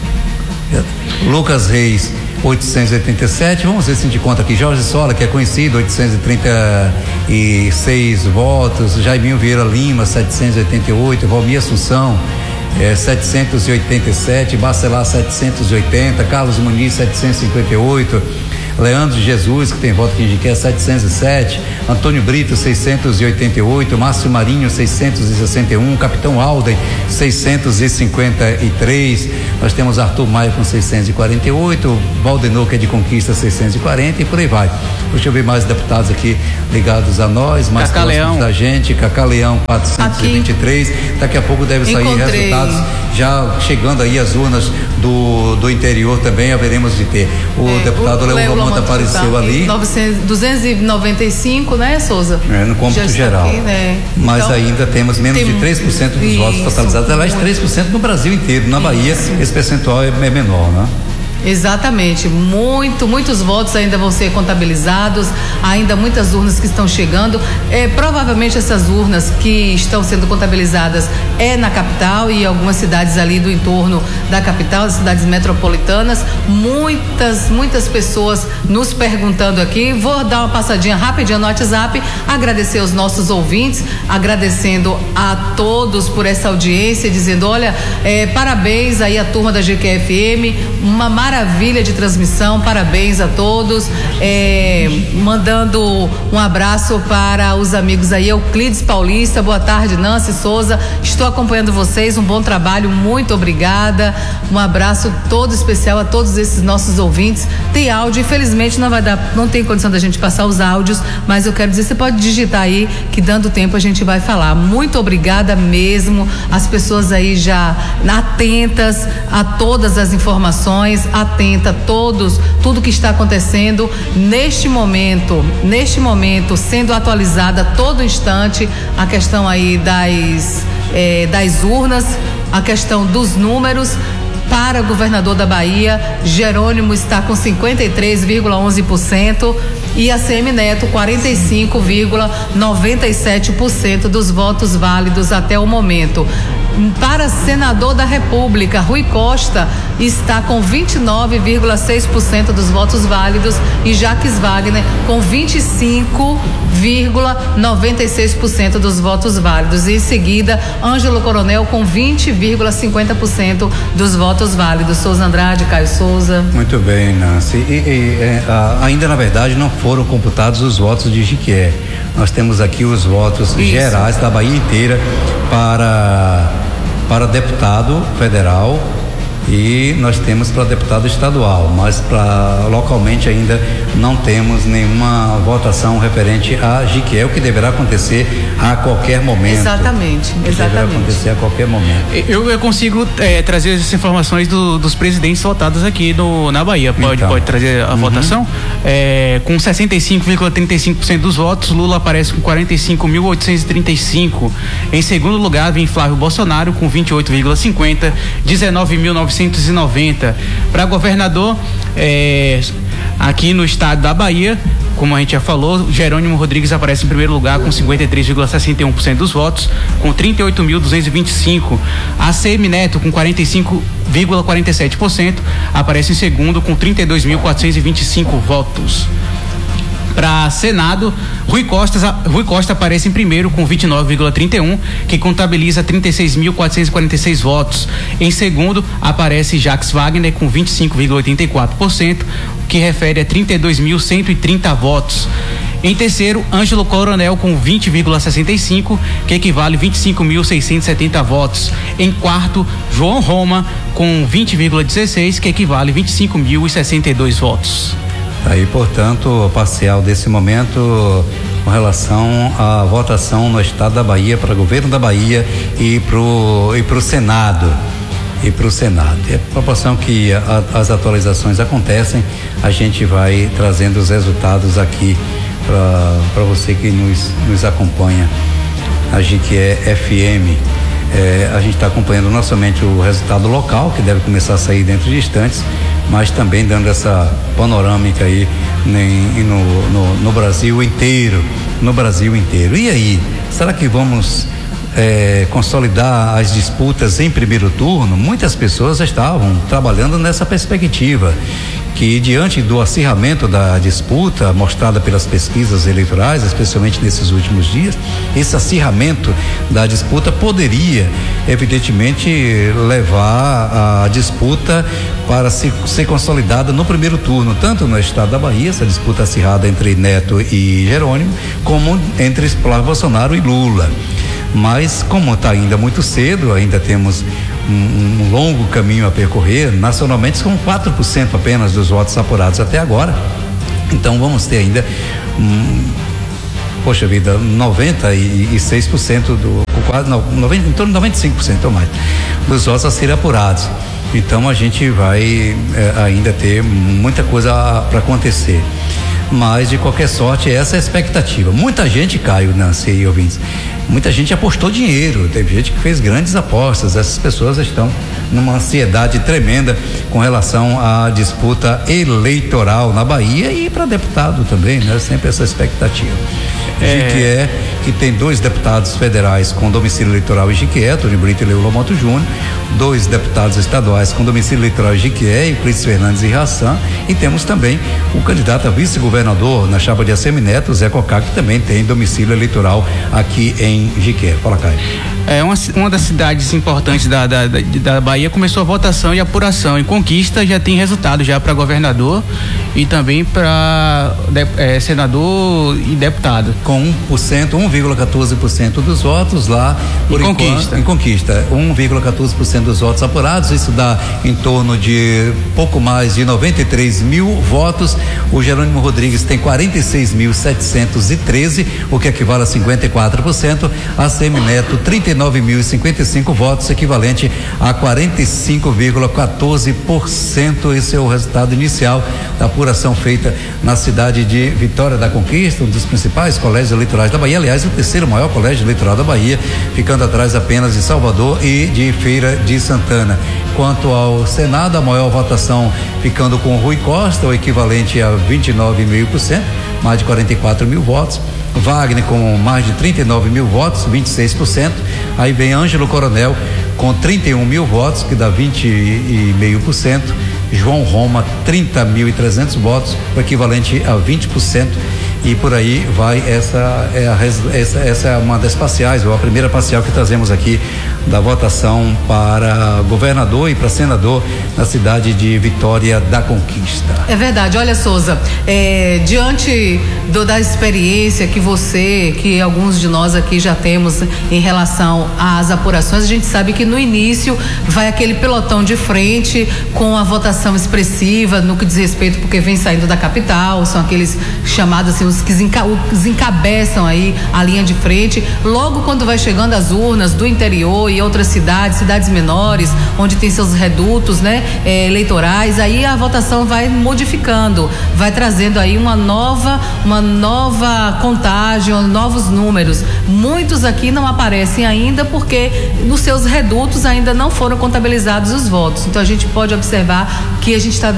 Lucas Reis, oitocentos e oitenta e sete, vamos ver se a gente conta aqui. Jorge Sola, que é conhecido, oitocentos e trinta e seis votos. Jaiminho Vieira Lima, setecentos e oitenta e oito. Valmir Assunção, é, setecentos e oitenta e sete. Bacelar, setecentos e oitenta. Carlos Muniz, setecentos e cinquenta e oito. Leandro Jesus, que tem voto aqui em Jiqué, setecentos e sete. Antônio Brito, seiscentos e oitenta e oito. Márcio Marinho, seiscentos e sessenta e um. Capitão Alden, seiscentos e cinquenta e três. Nós temos Arthur Maia com seiscentos e quarenta e oito. Valdenor, que é de Conquista, seiscentos e quarenta, e por aí vai. Deixa eu ver mais deputados aqui ligados a nós, mais Cacá próximos Leão. da gente. Cacá Leão, quatrocentos e vinte e três. Daqui a pouco deve sair Encontrei. resultados. Já chegando aí as urnas do, do interior também, haveremos de ter. O É, deputado Léo Lamont apareceu tá ali. novecentos, duzentos e noventa e cinco, né, Souza? É, no cômputo Já está geral. aqui, né? Mas Então, ainda temos menos tem- de três por cento dos Isso. votos totalizados. Aliás, três por cento no Brasil inteiro. Na Bahia, esse percentual é, é menor, né? Exatamente, muito, muitos votos ainda vão ser contabilizados, ainda muitas urnas que estão chegando. É, provavelmente essas urnas que estão sendo contabilizadas é na capital e algumas cidades ali do entorno da capital, as cidades metropolitanas. Muitas, muitas pessoas nos perguntando aqui. Vou dar uma passadinha rapidinho no WhatsApp, agradecer aos nossos ouvintes, agradecendo a todos por essa audiência, dizendo, olha, é, parabéns aí à turma da G Q F M, uma maravilha de transmissão, parabéns a todos, é, mandando um abraço para os amigos aí, Euclides Paulista, boa tarde, Nancy Souza, estou acompanhando vocês, um bom trabalho, muito obrigada, um abraço todo especial a todos esses nossos ouvintes. Tem áudio, infelizmente não vai dar, não tem condição da gente passar os áudios, mas eu quero dizer, você pode digitar aí, que dando tempo a gente vai falar. Muito obrigada mesmo, as pessoas aí já atentas a todas as informações, atenta a todos, tudo que está acontecendo neste momento, neste momento sendo atualizada a todo instante a questão aí das, eh, das urnas, a questão dos números. Para o governador da Bahia, Jerônimo está com cinquenta e três vírgula onze por cento e a C M Neto quarenta e cinco vírgula noventa e sete por cento dos votos válidos até o momento. Para senador da República, Rui Costa está com vinte e nove vírgula seis por cento dos votos válidos e Jacques Wagner com vinte e cinco vírgula noventa e seis por cento dos votos válidos. E em seguida, Ângelo Coronel com vinte vírgula cinquenta por cento dos votos válidos. Souza Andrade, Caio Souza. Muito bem, Nancy. E, e, é, a, ainda, na verdade, não foram computados os votos de Jiqué. Nós temos aqui os votos Isso. gerais da Bahia inteira para, para deputado federal e nós temos para deputado estadual, mas para localmente ainda não temos nenhuma votação referente a Jiqué, o que deverá acontecer a qualquer momento. Exatamente, Que exatamente. deverá acontecer a qualquer momento. Eu, eu consigo é, trazer essas informações do, dos presidentes votados aqui no, na Bahia. Pode, Então. pode trazer a Uhum. votação? É, com sessenta e cinco vírgula trinta e cinco por cento dos votos, Lula aparece com quarenta e cinco mil oitocentos e trinta e cinco. Em segundo lugar, vem Flávio Bolsonaro com vinte e oito vírgula cinquenta, dezenove mil novecentos e noventa. Para governador, é, aqui no estado da Bahia, como a gente já falou, Jerônimo Rodrigues aparece em primeiro lugar com cinquenta e três vírgula sessenta e um por cento dos votos, com trinta e oito mil duzentos e vinte e cinco. A C M Neto, com quarenta e cinco vírgula quarenta e sete por cento, aparece em segundo com trinta e dois mil quatrocentos e vinte e cinco votos. Para Senado, Rui Costa, Rui Costa aparece em primeiro com vinte e nove vírgula trinta e um, que contabiliza trinta e seis mil quatrocentos e quarenta e seis votos. Em segundo, aparece Jacques Wagner com vinte e cinco vírgula oitenta e quatro por cento, que refere a trinta e dois mil cento e trinta votos. Em terceiro, Ângelo Coronel com vinte vírgula sessenta e cinco, que equivale a vinte e cinco mil seiscentos e setenta votos. Em quarto, João Roma com vinte vírgula dezesseis, que equivale a vinte e cinco mil e sessenta e dois votos. Aí, portanto, o parcial desse momento com relação à votação no estado da Bahia para o governo da Bahia e pro e pro Senado e pro Senado. É a proporção que a, as atualizações acontecem, a gente vai trazendo os resultados aqui para você que nos, nos acompanha. A gente é F M. É, a gente está acompanhando não somente o resultado local, que deve começar a sair dentro de instantes, mas também dando essa panorâmica aí nem, no, no, no Brasil inteiro, no Brasil inteiro. E aí, será que vamos É, consolidar as disputas em primeiro turno? Muitas pessoas estavam trabalhando nessa perspectiva, que diante do acirramento da disputa mostrada pelas pesquisas eleitorais, especialmente nesses últimos dias, esse acirramento da disputa poderia evidentemente levar a disputa para se, ser consolidada no primeiro turno, tanto no estado da Bahia, essa disputa acirrada entre Neto e Jerônimo, como entre Flávio Bolsonaro e Lula. Mas como está ainda muito cedo, ainda temos um, um longo caminho a percorrer, nacionalmente são quatro por cento apenas dos votos apurados até agora, então vamos ter ainda um, poxa vida, noventa e seis por cento do, quase, não, noventa, em torno de noventa e cinco por cento ou mais dos votos a serem apurados. Então a gente vai é, ainda ter muita coisa para acontecer. Mas de qualquer sorte, essa é a expectativa. Muita gente, Caio, Nancy e ouvintes, muita gente apostou dinheiro, teve gente que fez grandes apostas. Essas pessoas estão numa ansiedade tremenda com relação à disputa eleitoral na Bahia e para deputado também, né? Sempre essa expectativa. É... Jiquié, que tem dois deputados federais com domicílio eleitoral em Jiquié, Tony Brito e Leulo Moto Júnior, dois deputados estaduais com domicílio eleitoral em Jiquié, Euclides Fernandes e Rassan, e temos também o candidato a vice-governador na chapa de ACM-Neto, Zé Cocá, que também tem domicílio eleitoral aqui em Jiquié. Fala, Caio. É uma, uma das cidades importantes da, da, da, da Bahia começou a votação e apuração. Em Conquista já tem resultado já para governador e também para é, senador e deputado. Com um por cento, um vírgula quatorze por cento dos votos lá por em Conquista. Enquanto, em Conquista, um vírgula quatorze por cento dos votos apurados, isso dá em torno de pouco mais de noventa e três mil votos. O Jerônimo Rodrigues tem quarenta e seis mil setecentos e treze, o que equivale a cinquenta e quatro por cento. A ACM-Neto, trinta e nove mil e cinquenta e cinco votos, equivalente a quarenta e cinco vírgula quatorze por cento. Esse é o resultado inicial da apuração feita na cidade de Vitória da Conquista, um dos principais colégios eleitorais da Bahia, aliás, o terceiro maior colégio eleitoral da Bahia, ficando atrás apenas de Salvador e de Feira de Santana. Quanto ao Senado, a maior votação ficando com Rui Costa, o equivalente a vinte e nove vírgula cinco por cento, mais de quarenta e quatro mil votos. Wagner com mais de trinta e nove mil votos, vinte e seis por cento. Aí vem Ângelo Coronel com trinta e um mil votos, que dá vinte e cinco por cento. João Roma, trinta mil e trezentos votos, o equivalente a vinte por cento. E por aí vai, essa é, a, essa, essa é uma das parciais, ou a primeira parcial que trazemos aqui da votação para governador e para senador na cidade de Vitória da Conquista. É verdade, olha, Souza, é, diante do, da experiência que você, que alguns de nós aqui já temos em relação às apurações, a gente sabe que no início vai aquele pelotão de frente com a votação expressiva no que diz respeito, porque vem saindo da capital, são aqueles chamados assim, os que enca, os encabeçam aí a linha de frente. Logo quando vai chegando às urnas do interior e outras cidades, cidades menores, onde tem seus redutos, né, é, eleitorais, aí a votação vai modificando, vai trazendo aí uma nova, uma nova contagem, novos números. Muitos aqui não aparecem ainda porque nos seus redutos ainda não foram contabilizados os votos. Então a gente pode observar que a gente está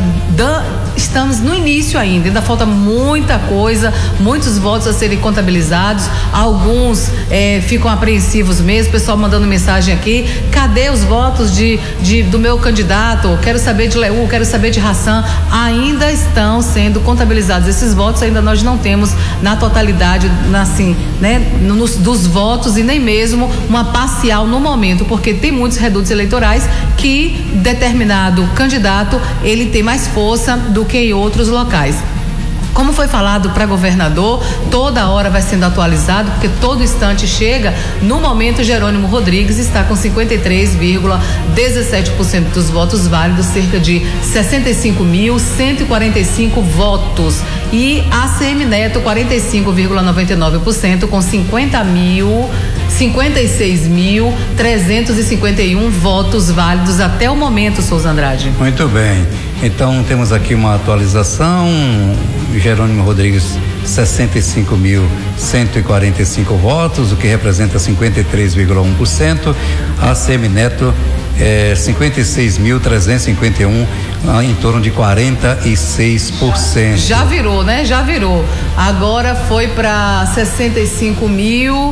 estamos no início ainda, ainda falta muita coisa, muitos votos a serem contabilizados. Alguns é, ficam apreensivos mesmo, o pessoal mandando mensagem aqui: cadê os votos de, de do meu candidato? Quero saber de Leu, quero saber de Rassan. Ainda estão sendo contabilizados esses votos, ainda nós não temos na totalidade, assim, né, nos, dos votos, e nem mesmo uma parcial no momento, porque tem muitos redutos eleitorais que determinado candidato ele tem mais força do que em outros locais. Como foi falado para governador, toda hora vai sendo atualizado, porque todo instante chega. No momento, Jerônimo Rodrigues está com cinquenta e três vírgula dezessete por cento dos votos válidos, cerca de sessenta e cinco mil cento e quarenta e cinco votos. E ACM-Neto, quarenta e cinco vírgula noventa e nove por cento, com cinquenta mil, cinquenta e seis mil trezentos e cinquenta e um votos válidos até o momento, Souza Andrade. Muito bem. Então temos aqui uma atualização. Jerônimo Rodrigues, sessenta e cinco mil cento e quarenta e cinco votos, o que representa cinquenta e três vírgula um por cento. ACM-Neto, é, cinquenta e seis mil trezentos e cinquenta e um, em torno de quarenta e seis por cento. Já virou, né? Já virou. Agora foi para sessenta e cinco mil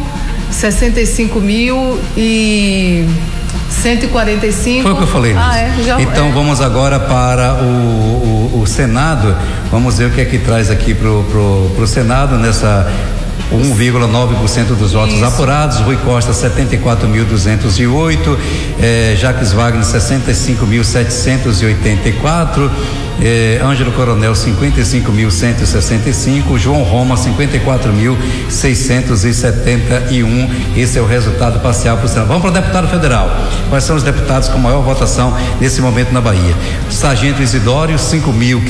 sessenta e cinco mil e cento e quarenta e cinco. Foi o que eu falei. Ah, é? Já, então é. Vamos agora para o, o, o Senado. Vamos ver o que é que traz aqui pro, pro, pro Senado nessa um vírgula nove por cento dos votos Isso. apurados. Rui Costa setenta e quatro mil duzentos e oito, eh, Jacques Wagner sessenta e cinco mil setecentos e oitenta e quatro, eh, Ângelo Coronel cinquenta e cinco mil cento e sessenta e cinco, João Roma cinquenta e quatro mil seiscentos e setenta e um. Esse é o resultado parcial para o Senado. Vamos para o deputado federal. Quais são os deputados com maior votação nesse momento na Bahia? Sargento Isidório cinco mil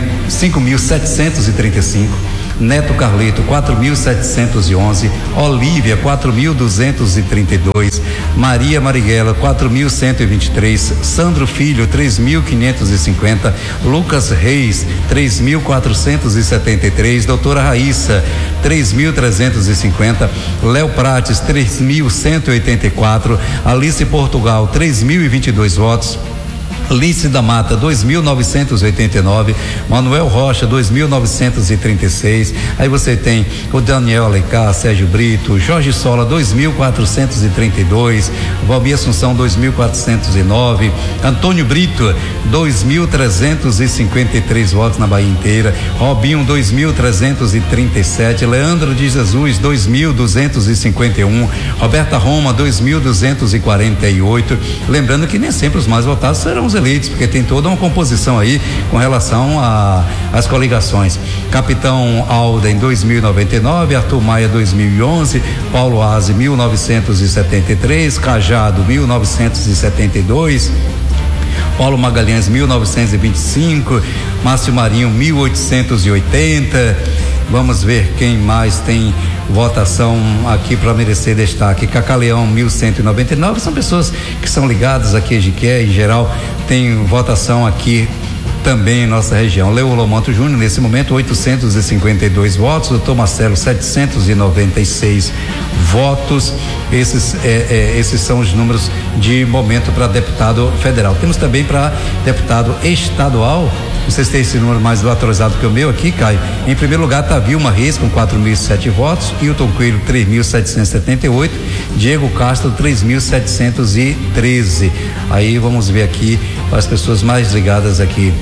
setecentos e trinta e cinco, Neto Carleto quatro mil setecentos e onze, Olívia quatro mil duzentos e trinta e dois, Maria Marighella quatro mil cento e vinte e três, Sandro Filho três mil quinhentos e cinquenta, Lucas Reis três mil quatrocentos e setenta e três, Doutora Raíssa três mil trezentos e cinquenta, Léo Prates três mil cento e oitenta e quatro, Alice Portugal três mil e vinte e dois votos, Líce da Mata dois mil novecentos e oitenta e nove, Manuel Rocha dois mil novecentos e trinta e seis, aí você tem o Daniel Alencar, Sérgio Brito, Jorge Sola dois mil quatrocentos e trinta e dois, Valmir Assunção dois mil quatrocentos e nove, Antônio Brito dois mil trezentos e cinquenta e três votos na Bahia inteira, Robinho dois mil trezentos e trinta e sete, Leandro de Jesus dois mil duzentos e cinquenta e um, Roberta Roma dois mil duzentos e quarenta e oito. Lembrando que nem sempre os mais votados serão os eleitos, porque tem toda uma composição aí com relação às coligações. Capitão Alden dois mil e noventa e nove, Arthur Maia dois mil e onze, Paulo Aze mil novecentos e setenta e três, Cajado mil novecentos e setenta e dois, Paulo Magalhães mil novecentos e vinte e cinco, Márcio Marinho mil oitocentos e oitenta. Vamos ver quem mais tem votação aqui para merecer destaque. Cacaleão mil cento e noventa e nove, são pessoas que são ligadas aqui a Jiqué, em geral tem votação aqui também em nossa região. Leo Lomanto Júnior nesse momento oitocentos e cinquenta e dois votos, doutor Marcelo setecentos e noventa e seis votos. Esses é, é, esses são os números de momento para deputado federal. Temos também para deputado estadual. Vocês têm esse número mais atualizado que o meu aqui, Caio. Em primeiro lugar está Vilma Reis com quatro mil e sete votos, Hilton Coelho três mil setecentos e setenta e oito, Diego Castro três mil setecentos e treze. Aí vamos ver aqui as pessoas mais ligadas aqui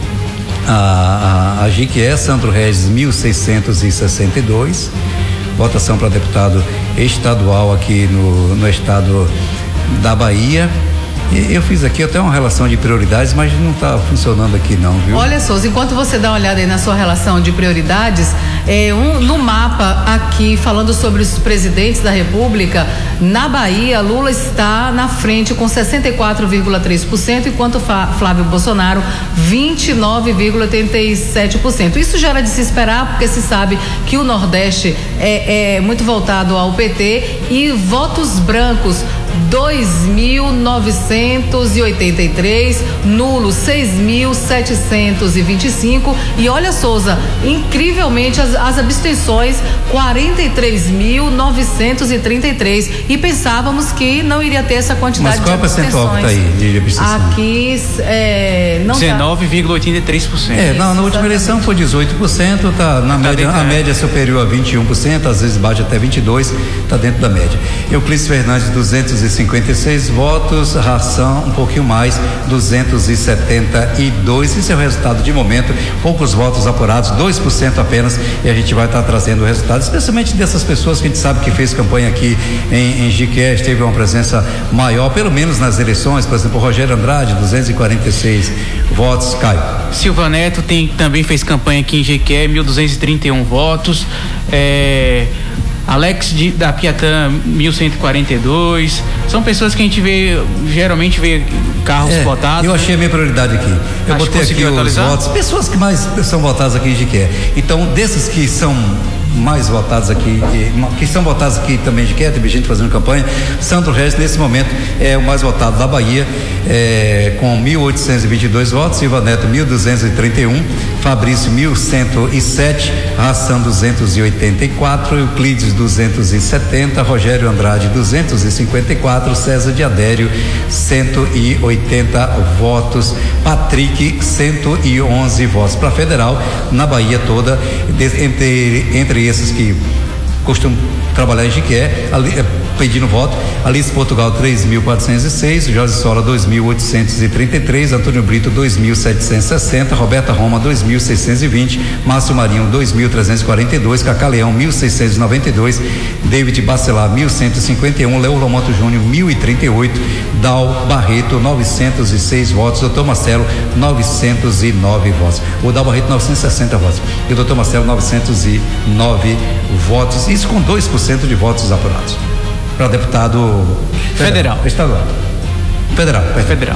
a, a, a Jiqué. Sandro Regis mil seiscentos e sessenta e dois, votação para deputado estadual aqui no, no estado da Bahia. Eu fiz aqui até uma relação de prioridades, mas não está funcionando aqui não, viu? Olha, Souza, enquanto você dá uma olhada aí na sua relação de prioridades, é, um, no mapa aqui, falando sobre os presidentes da República, na Bahia, Lula está na frente com sessenta e quatro vírgula três por cento, enquanto Flávio Bolsonaro vinte e nove vírgula oitenta e sete por cento. Isso já era de se esperar, porque se sabe que o Nordeste é, é muito voltado ao P T, e votos brancos dois mil novecentos e oitenta e três, nulo seis mil setecentos e vinte e cinco, e olha, Souza, incrivelmente as, as abstenções quarenta e três mil novecentos e trinta e três, e pensávamos que não iria ter essa quantidade de abstenções. Mas qual é o percentual que tá aí de abstenção? Aqui é, não dezenove vírgula oitenta e três por cento. É, na, na última eleição foi dezoito por cento, tá na tá média, a média é superior a vinte e um por cento, às vezes bate até vinte e dois por cento, tá dentro da média. Euclides Fernandes duzentos e cinquenta e seis votos, Ração um pouquinho mais, duzentos e setenta e dois. Esse é o resultado de momento, poucos votos apurados, dois por cento apenas, e a gente vai estar tá trazendo o resultado, especialmente dessas pessoas que a gente sabe que fez campanha aqui em, em Jiqué, teve uma presença maior, pelo menos nas eleições. Por exemplo, o Rogério Andrade, duzentos e quarenta e seis votos. Caio. Silva Neto tem, também fez campanha aqui em Jiqué, mil duzentos e trinta e um votos. É, Alex de, da Piatã, mil cento e quarenta e dois. São pessoas que a gente vê, geralmente vê carros é, votados. Eu achei a minha prioridade aqui. Eu Acho botei aqui atualizar? os votos, pessoas que mais são votadas aqui em Jiqué. Então, desses que são mais votados aqui, que são votados aqui também de Jiqué, teve gente fazendo campanha. Sandro Regis, nesse momento, é o mais votado da Bahia, é, com mil oitocentos e vinte e dois votos, Silva Neto mil duzentos e trinta e um, Fabrício mil cento e sete, Ração duzentos e oitenta e quatro, Euclides duzentos e setenta, Rogério Andrade duzentos e cinquenta e quatro, César de Adério cento e oitenta votos, Patrick cento e onze votos. Para federal, na Bahia toda, de, entre, entre esses que costumam trabalhar em Jiqué, ali, pedindo voto. Alice Portugal três mil quatrocentos e seis, Jorge Sola dois mil oitocentos e trinta e três, Antônio Brito dois mil setecentos e sessenta, Roberta Roma dois mil seiscentos e vinte, Márcio Marinho dois mil trezentos e quarenta e dois, Cacá Leão mil seiscentos e noventa e dois, David Bacelar mil cento e cinquenta e um, Leo Lomoto Júnior mil e trinta e oito, Dal Barreto novecentos e seis votos, doutor Marcelo novecentos e nove votos, o Dal Barreto novecentos e sessenta votos e o doutor Marcelo novecentos e nove votos, isso com dois por cento de votos apurados para deputado federal, federal. estadual, federal, federal. federal.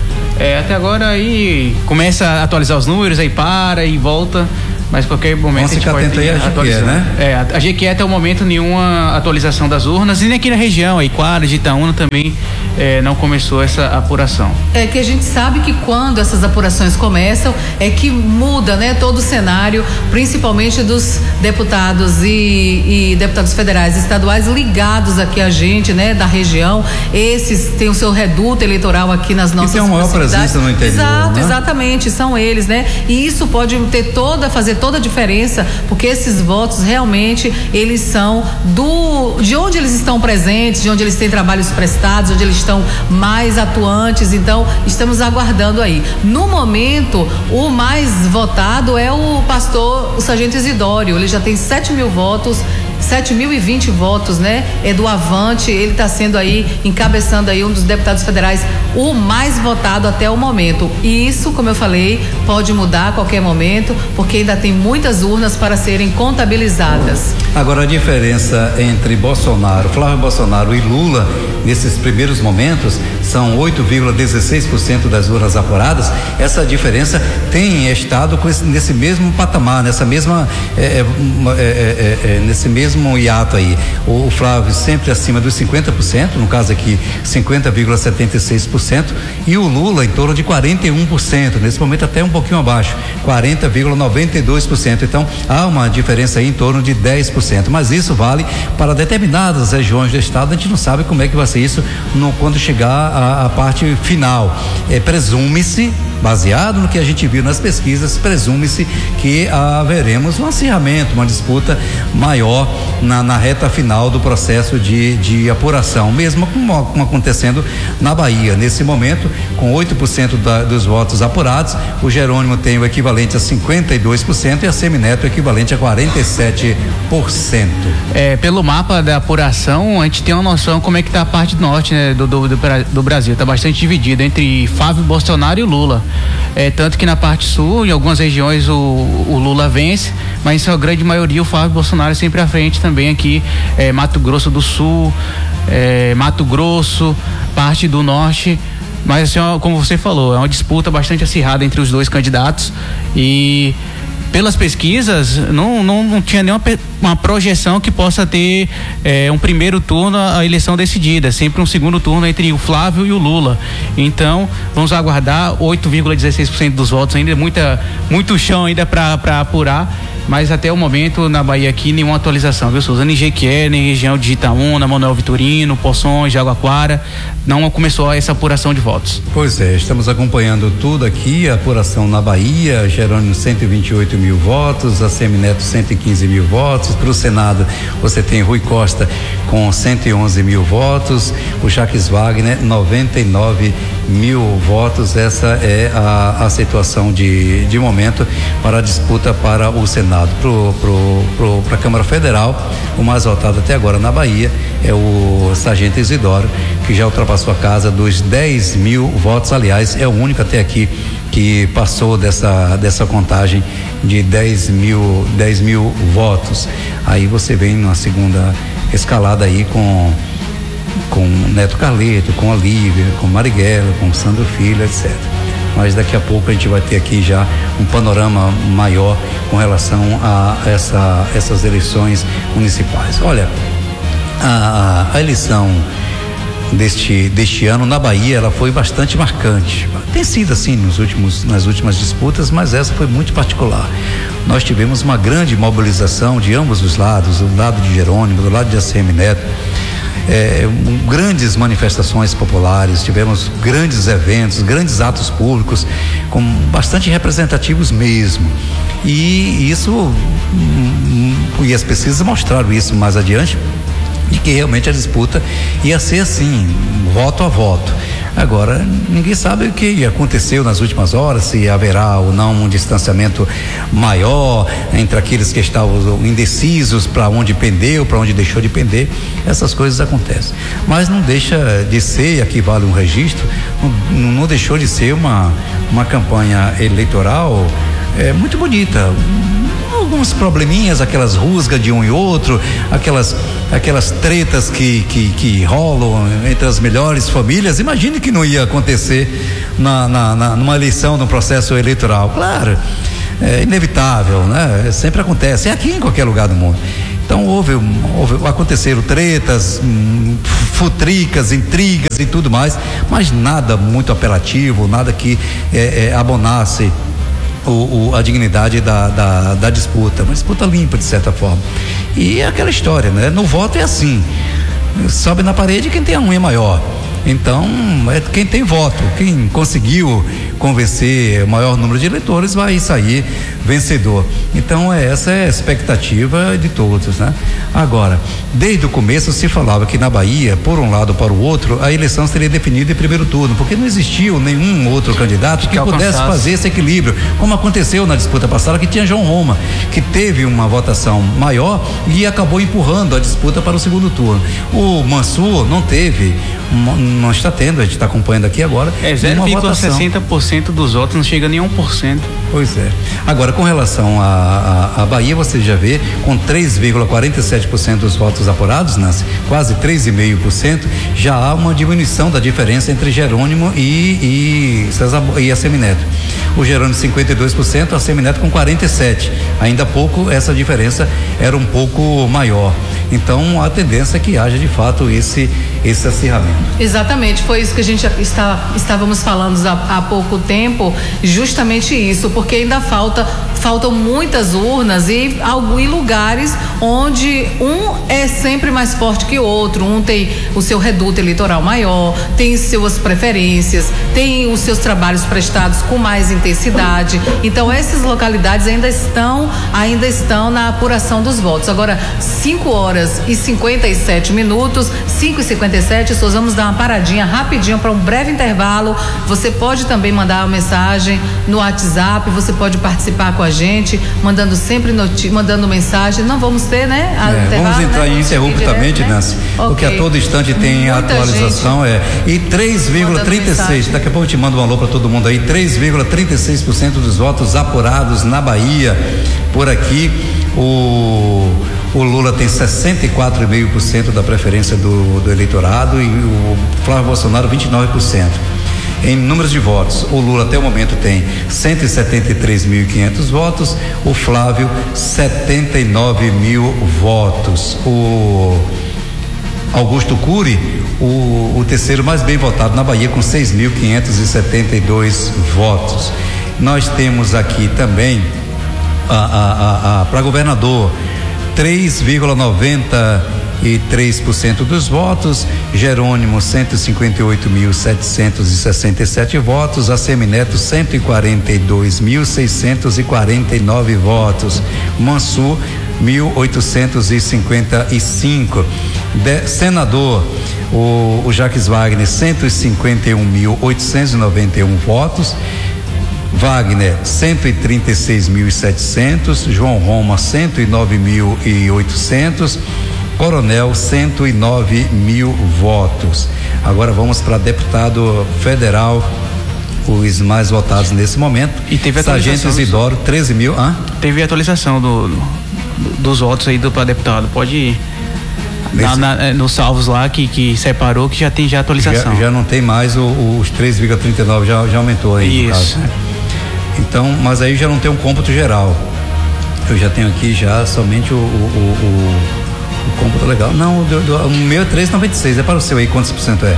É, até agora aí começa a atualizar os números, aí para e volta, mas qualquer momento Vamos a gente ficar pode atento aí a Jequié, né? É, a, a Jequié até o momento nenhuma atualização das urnas, e nem aqui na região, aí Quara, de Itaúna também é, não começou essa apuração. É que a gente sabe que quando essas apurações começam é que muda, né, todo o cenário, principalmente dos deputados e, e deputados federais e estaduais ligados aqui a gente, né, da região. Esses têm o seu reduto eleitoral aqui nas nossas proximidades. E tem uma maior presença no interior. Exato, né? Exatamente, são eles, né? E isso pode ter toda, fazer toda a diferença, porque esses votos realmente eles são do de onde eles estão presentes, de onde eles têm trabalhos prestados, onde eles estão mais atuantes. Então estamos aguardando aí. No momento, o mais votado é o pastor, o sargento Isidório. Ele já tem sete mil votos, sete mil e vinte votos, né? É do Avante. Ele está sendo aí, encabeçando aí um dos deputados federais, o mais votado até o momento. E isso, como eu falei, pode mudar a qualquer momento, porque ainda tem muitas urnas para serem contabilizadas. Agora, a diferença entre Bolsonaro, Flávio Bolsonaro e Lula, nesses primeiros momentos, são oito vírgula dezesseis por cento das urnas apuradas. Essa diferença tem estado com esse, nesse mesmo patamar, nessa mesma, é, é, é, é, nesse mesmo hiato aí. O, o Flávio sempre acima dos cinquenta por cento, no caso aqui cinquenta vírgula setenta e seis por cento, e o Lula em torno de quarenta e um por cento, nesse momento até um pouquinho abaixo, quarenta vírgula noventa e dois por cento. Então há uma diferença aí em torno de dez por cento, mas isso vale para determinadas regiões do estado. A gente não sabe como é que vai ser isso no, quando chegar a, a parte final. É, presume-se, baseado no que a gente viu nas pesquisas, presume-se que haveremos um acirramento, uma disputa maior na, na reta final do processo de, de apuração, mesmo como, como acontecendo na Bahia. Nesse momento, com oito por cento da, dos votos apurados, o Jerônimo tem o equivalente a cinquenta e dois por cento e a Semineto o equivalente a quarenta e sete por cento. É, pelo mapa da apuração, a gente tem uma noção como é que está a parte norte, né, do, do, do, do Brasil. Está bastante dividida entre Flávio Bolsonaro e Lula. É, tanto que na parte sul, em algumas regiões, o, o Lula vence, mas em sua grande maioria o Flávio Bolsonaro é sempre à frente também aqui, é, Mato Grosso do Sul, é, Mato Grosso, parte do norte. Mas assim, como você falou, é uma disputa bastante acirrada entre os dois candidatos e pelas pesquisas não, não, não tinha nenhuma uma projeção que possa ter é, um primeiro turno a eleição decidida, sempre um segundo turno entre o Flávio e o Lula. Então vamos aguardar. Oito vírgula dezesseis por cento dos votos ainda, muita, muito chão ainda para apurar, mas até o momento na Bahia aqui nenhuma atualização, viu, Souza? Nem Jequié, nem região de Itaúna, Manuel Vitorino, Poções, Jaguaquara, não começou essa apuração de votos. Pois é, estamos acompanhando tudo aqui, a apuração na Bahia, Jerônimo cento e vinte e oito mil votos, a Semineto cento e quinze mil votos, para o Senado você tem Rui Costa com cento e onze mil votos, o Jacques Wagner noventa e nove mil votos. Essa é a, a situação de, de momento para a disputa para o Senado. Pro, pro, pro, para a Câmara Federal, o mais votado até agora na Bahia é o sargento Isidório, que já ultrapassou a casa dos dez mil votos. Aliás, é o único até aqui que passou dessa, dessa contagem de dez mil, dez mil votos. Aí você vem numa segunda escalada aí com com Neto Carleto, com Olívia, com Marighella, com Sandro Filho, etcétera. Mas daqui a pouco a gente vai ter aqui já um panorama maior com relação a essa, essas eleições municipais. Olha, a, a eleição deste, deste ano na Bahia, ela foi bastante marcante. Tem sido assim nos últimos, nas últimas disputas, mas essa foi muito particular. Nós tivemos uma grande mobilização de ambos os lados, do lado de Jerônimo, do lado de A C M Neto. É, grandes manifestações populares, tivemos grandes eventos, grandes atos públicos, com bastante representativos mesmo. E isso, e as pesquisas mostraram isso mais adiante, de que realmente a disputa ia ser assim, voto a voto. Agora, ninguém sabe o que aconteceu nas últimas horas, se haverá ou não um distanciamento maior entre aqueles que estavam indecisos, para onde pendeu, para onde deixou de pender. Essas coisas acontecem. Mas não deixa de ser, e aqui vale um registro, não, não deixou de ser uma, uma campanha eleitoral é, muito bonita. Alguns probleminhas, aquelas rusgas de um e outro, aquelas aquelas tretas que, que, que rolam entre as melhores famílias. Imagine que não ia acontecer na, na, na numa eleição, num processo eleitoral. Claro, é inevitável, né? Sempre acontece, é aqui em qualquer lugar do mundo. Então houve, houve aconteceram tretas, hum, futricas, intrigas e tudo mais, mas nada muito apelativo, nada que é, é, abonasse O, o, a dignidade da, da, da disputa, uma disputa limpa de certa forma. E é aquela história, né? No voto é assim, sobe na parede quem tem a unha maior. Então, é quem tem voto, quem conseguiu convencer o maior número de eleitores vai sair vencedor. Então, é, essa é a expectativa de todos, né? Agora, desde o começo se falava que na Bahia, por um lado ou para o outro, a eleição seria definida em primeiro turno, porque não existiu nenhum outro candidato que, que pudesse fazer esse equilíbrio, como aconteceu na disputa passada, que tinha João Roma, que teve uma votação maior e acabou empurrando a disputa para o segundo turno. O Mansur não teve, não está tendo, a gente está acompanhando aqui agora. É zero vírgula sessenta por cento dos votos, não chega nem a um por cento. Pois é. Agora, com relação à Bahia, você já vê, com três vírgula quarenta e sete por cento dos votos apurados, Nancy, quase três vírgula cinco por cento, já há uma diminuição da diferença entre Jerônimo e, e, César, e Assemineto. O Jerônimo cinquenta e dois por cento, a Assemineto com quarenta e sete por cento. Ainda há pouco essa diferença era um pouco maior. Então a tendência é que haja de fato esse esse acirramento. Exatamente, foi isso que a gente está, estávamos falando há, há pouco tempo, justamente isso, porque ainda falta faltam muitas urnas e em lugares onde um é sempre mais forte que o outro, um tem o seu reduto eleitoral maior, tem suas preferências, tem os seus trabalhos prestados com mais intensidade. Então essas localidades ainda estão ainda estão na apuração dos votos. Agora, cinco horas e cinquenta e sete minutos, cinco e cinquenta e sete, Souza, vamos dar uma paradinha rapidinho para um breve intervalo. Você pode também mandar uma mensagem no WhatsApp, você pode participar com a gente, mandando sempre noti- mandando mensagem. Não vamos ter, né? A é, vamos entrar né? ininterruptamente, né? Nancy, okay. Porque a todo instante tem Muita atualização. É, e três vírgula trinta e seis, daqui a pouco eu te mando um alô para todo mundo aí, três vírgula trinta e seis por cento dos votos apurados na Bahia. Por aqui, o O Lula tem sessenta e quatro vírgula cinco por cento da preferência do, do eleitorado e o Flávio Bolsonaro vinte e nove por cento. Em números de votos, o Lula até o momento tem cento e setenta e três mil e quinhentos votos, o Flávio setenta e nove mil votos. O Augusto Cury, o, o terceiro mais bem votado na Bahia, com seis mil quinhentos e setenta e dois votos. Nós temos aqui também a, a, a, a para governador três vírgula noventa e três por cento dos votos, Jerônimo cento e cinquenta e oito mil setecentos e sessenta e sete votos, Assemineto cento e quarenta e dois mil seiscentos e quarenta e nove votos, Mansur mil oitocentos e cinquenta e cinco, De, senador o, o Jacques Wagner cento e cinquenta e um mil oitocentos e noventa e um votos, Wagner cento e trinta e seis mil e setecentos, João Roma cento e nove mil e oitocentos, Coronel cento e nove mil votos. Agora vamos para deputado federal, os mais votados nesse momento. E teve Sargento Isidoro treze mil. Ah? Teve atualização do, do, dos votos aí do para deputado. Pode ir na, na, nos salvos lá que, que separou, que já tem já atualização. Já, já não tem mais o, o, os três vírgula trinta e nove, já, já aumentou aí. Isso. No caso. Então, mas aí já não tem um cômputo geral. Eu já tenho aqui já somente o, o, o, o, o cômputo legal. Não, do, do, o meu é três vírgula noventa e seis. É para o seu aí, quantos por cento é?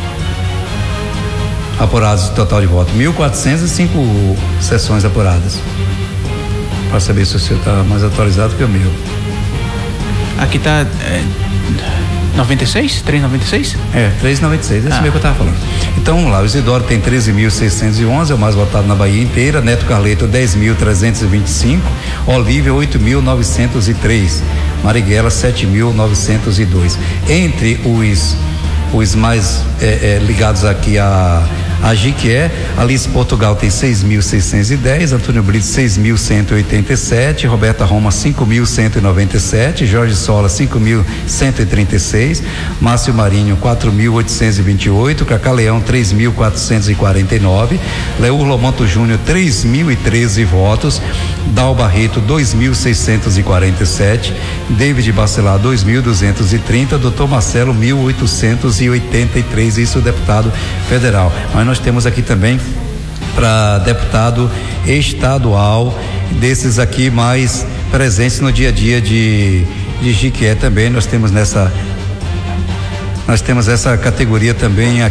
Apurados, total de voto. mil quatrocentas e cinco sessões apuradas. Para saber se o seu está mais atualizado que o meu. Aqui tá é, noventa e seis? três vírgula noventa e seis? É, três vírgula noventa e seis, esse ah. mesmo que eu estava falando. Então vamos lá, o Isidoro tem treze mil seiscentos e onze, é o mais votado na Bahia inteira, Neto Carleto dez mil trezentos e vinte e cinco, Olívia oito mil novecentos e três, Marighella sete mil novecentos e dois. Entre os os mais é, é, ligados aqui a a Jiquié, Alice Portugal tem seis mil seiscentos e dez, Antônio Brito seis mil cento e oitenta e sete, Roberta Roma cinco mil cento e noventa e sete, Jorge Sola cinco mil cento e trinta e seis, Márcio Marinho quatro mil oitocentos e vinte e oito, Cacá Leão três mil quatrocentos e quarenta e nove, Leur Lomanto Júnior três mil e treze votos, Dal Barreto dois mil seiscentos e quarenta e sete, David Bacelar dois mil duzentos e trinta, doutor Marcelo mil oitocentos e oitenta e três, isso deputado federal. Mas nós temos aqui também para deputado estadual, desses aqui mais presentes no dia a dia de de Jiquié também. Nós temos nessa nós temos essa categoria também aqui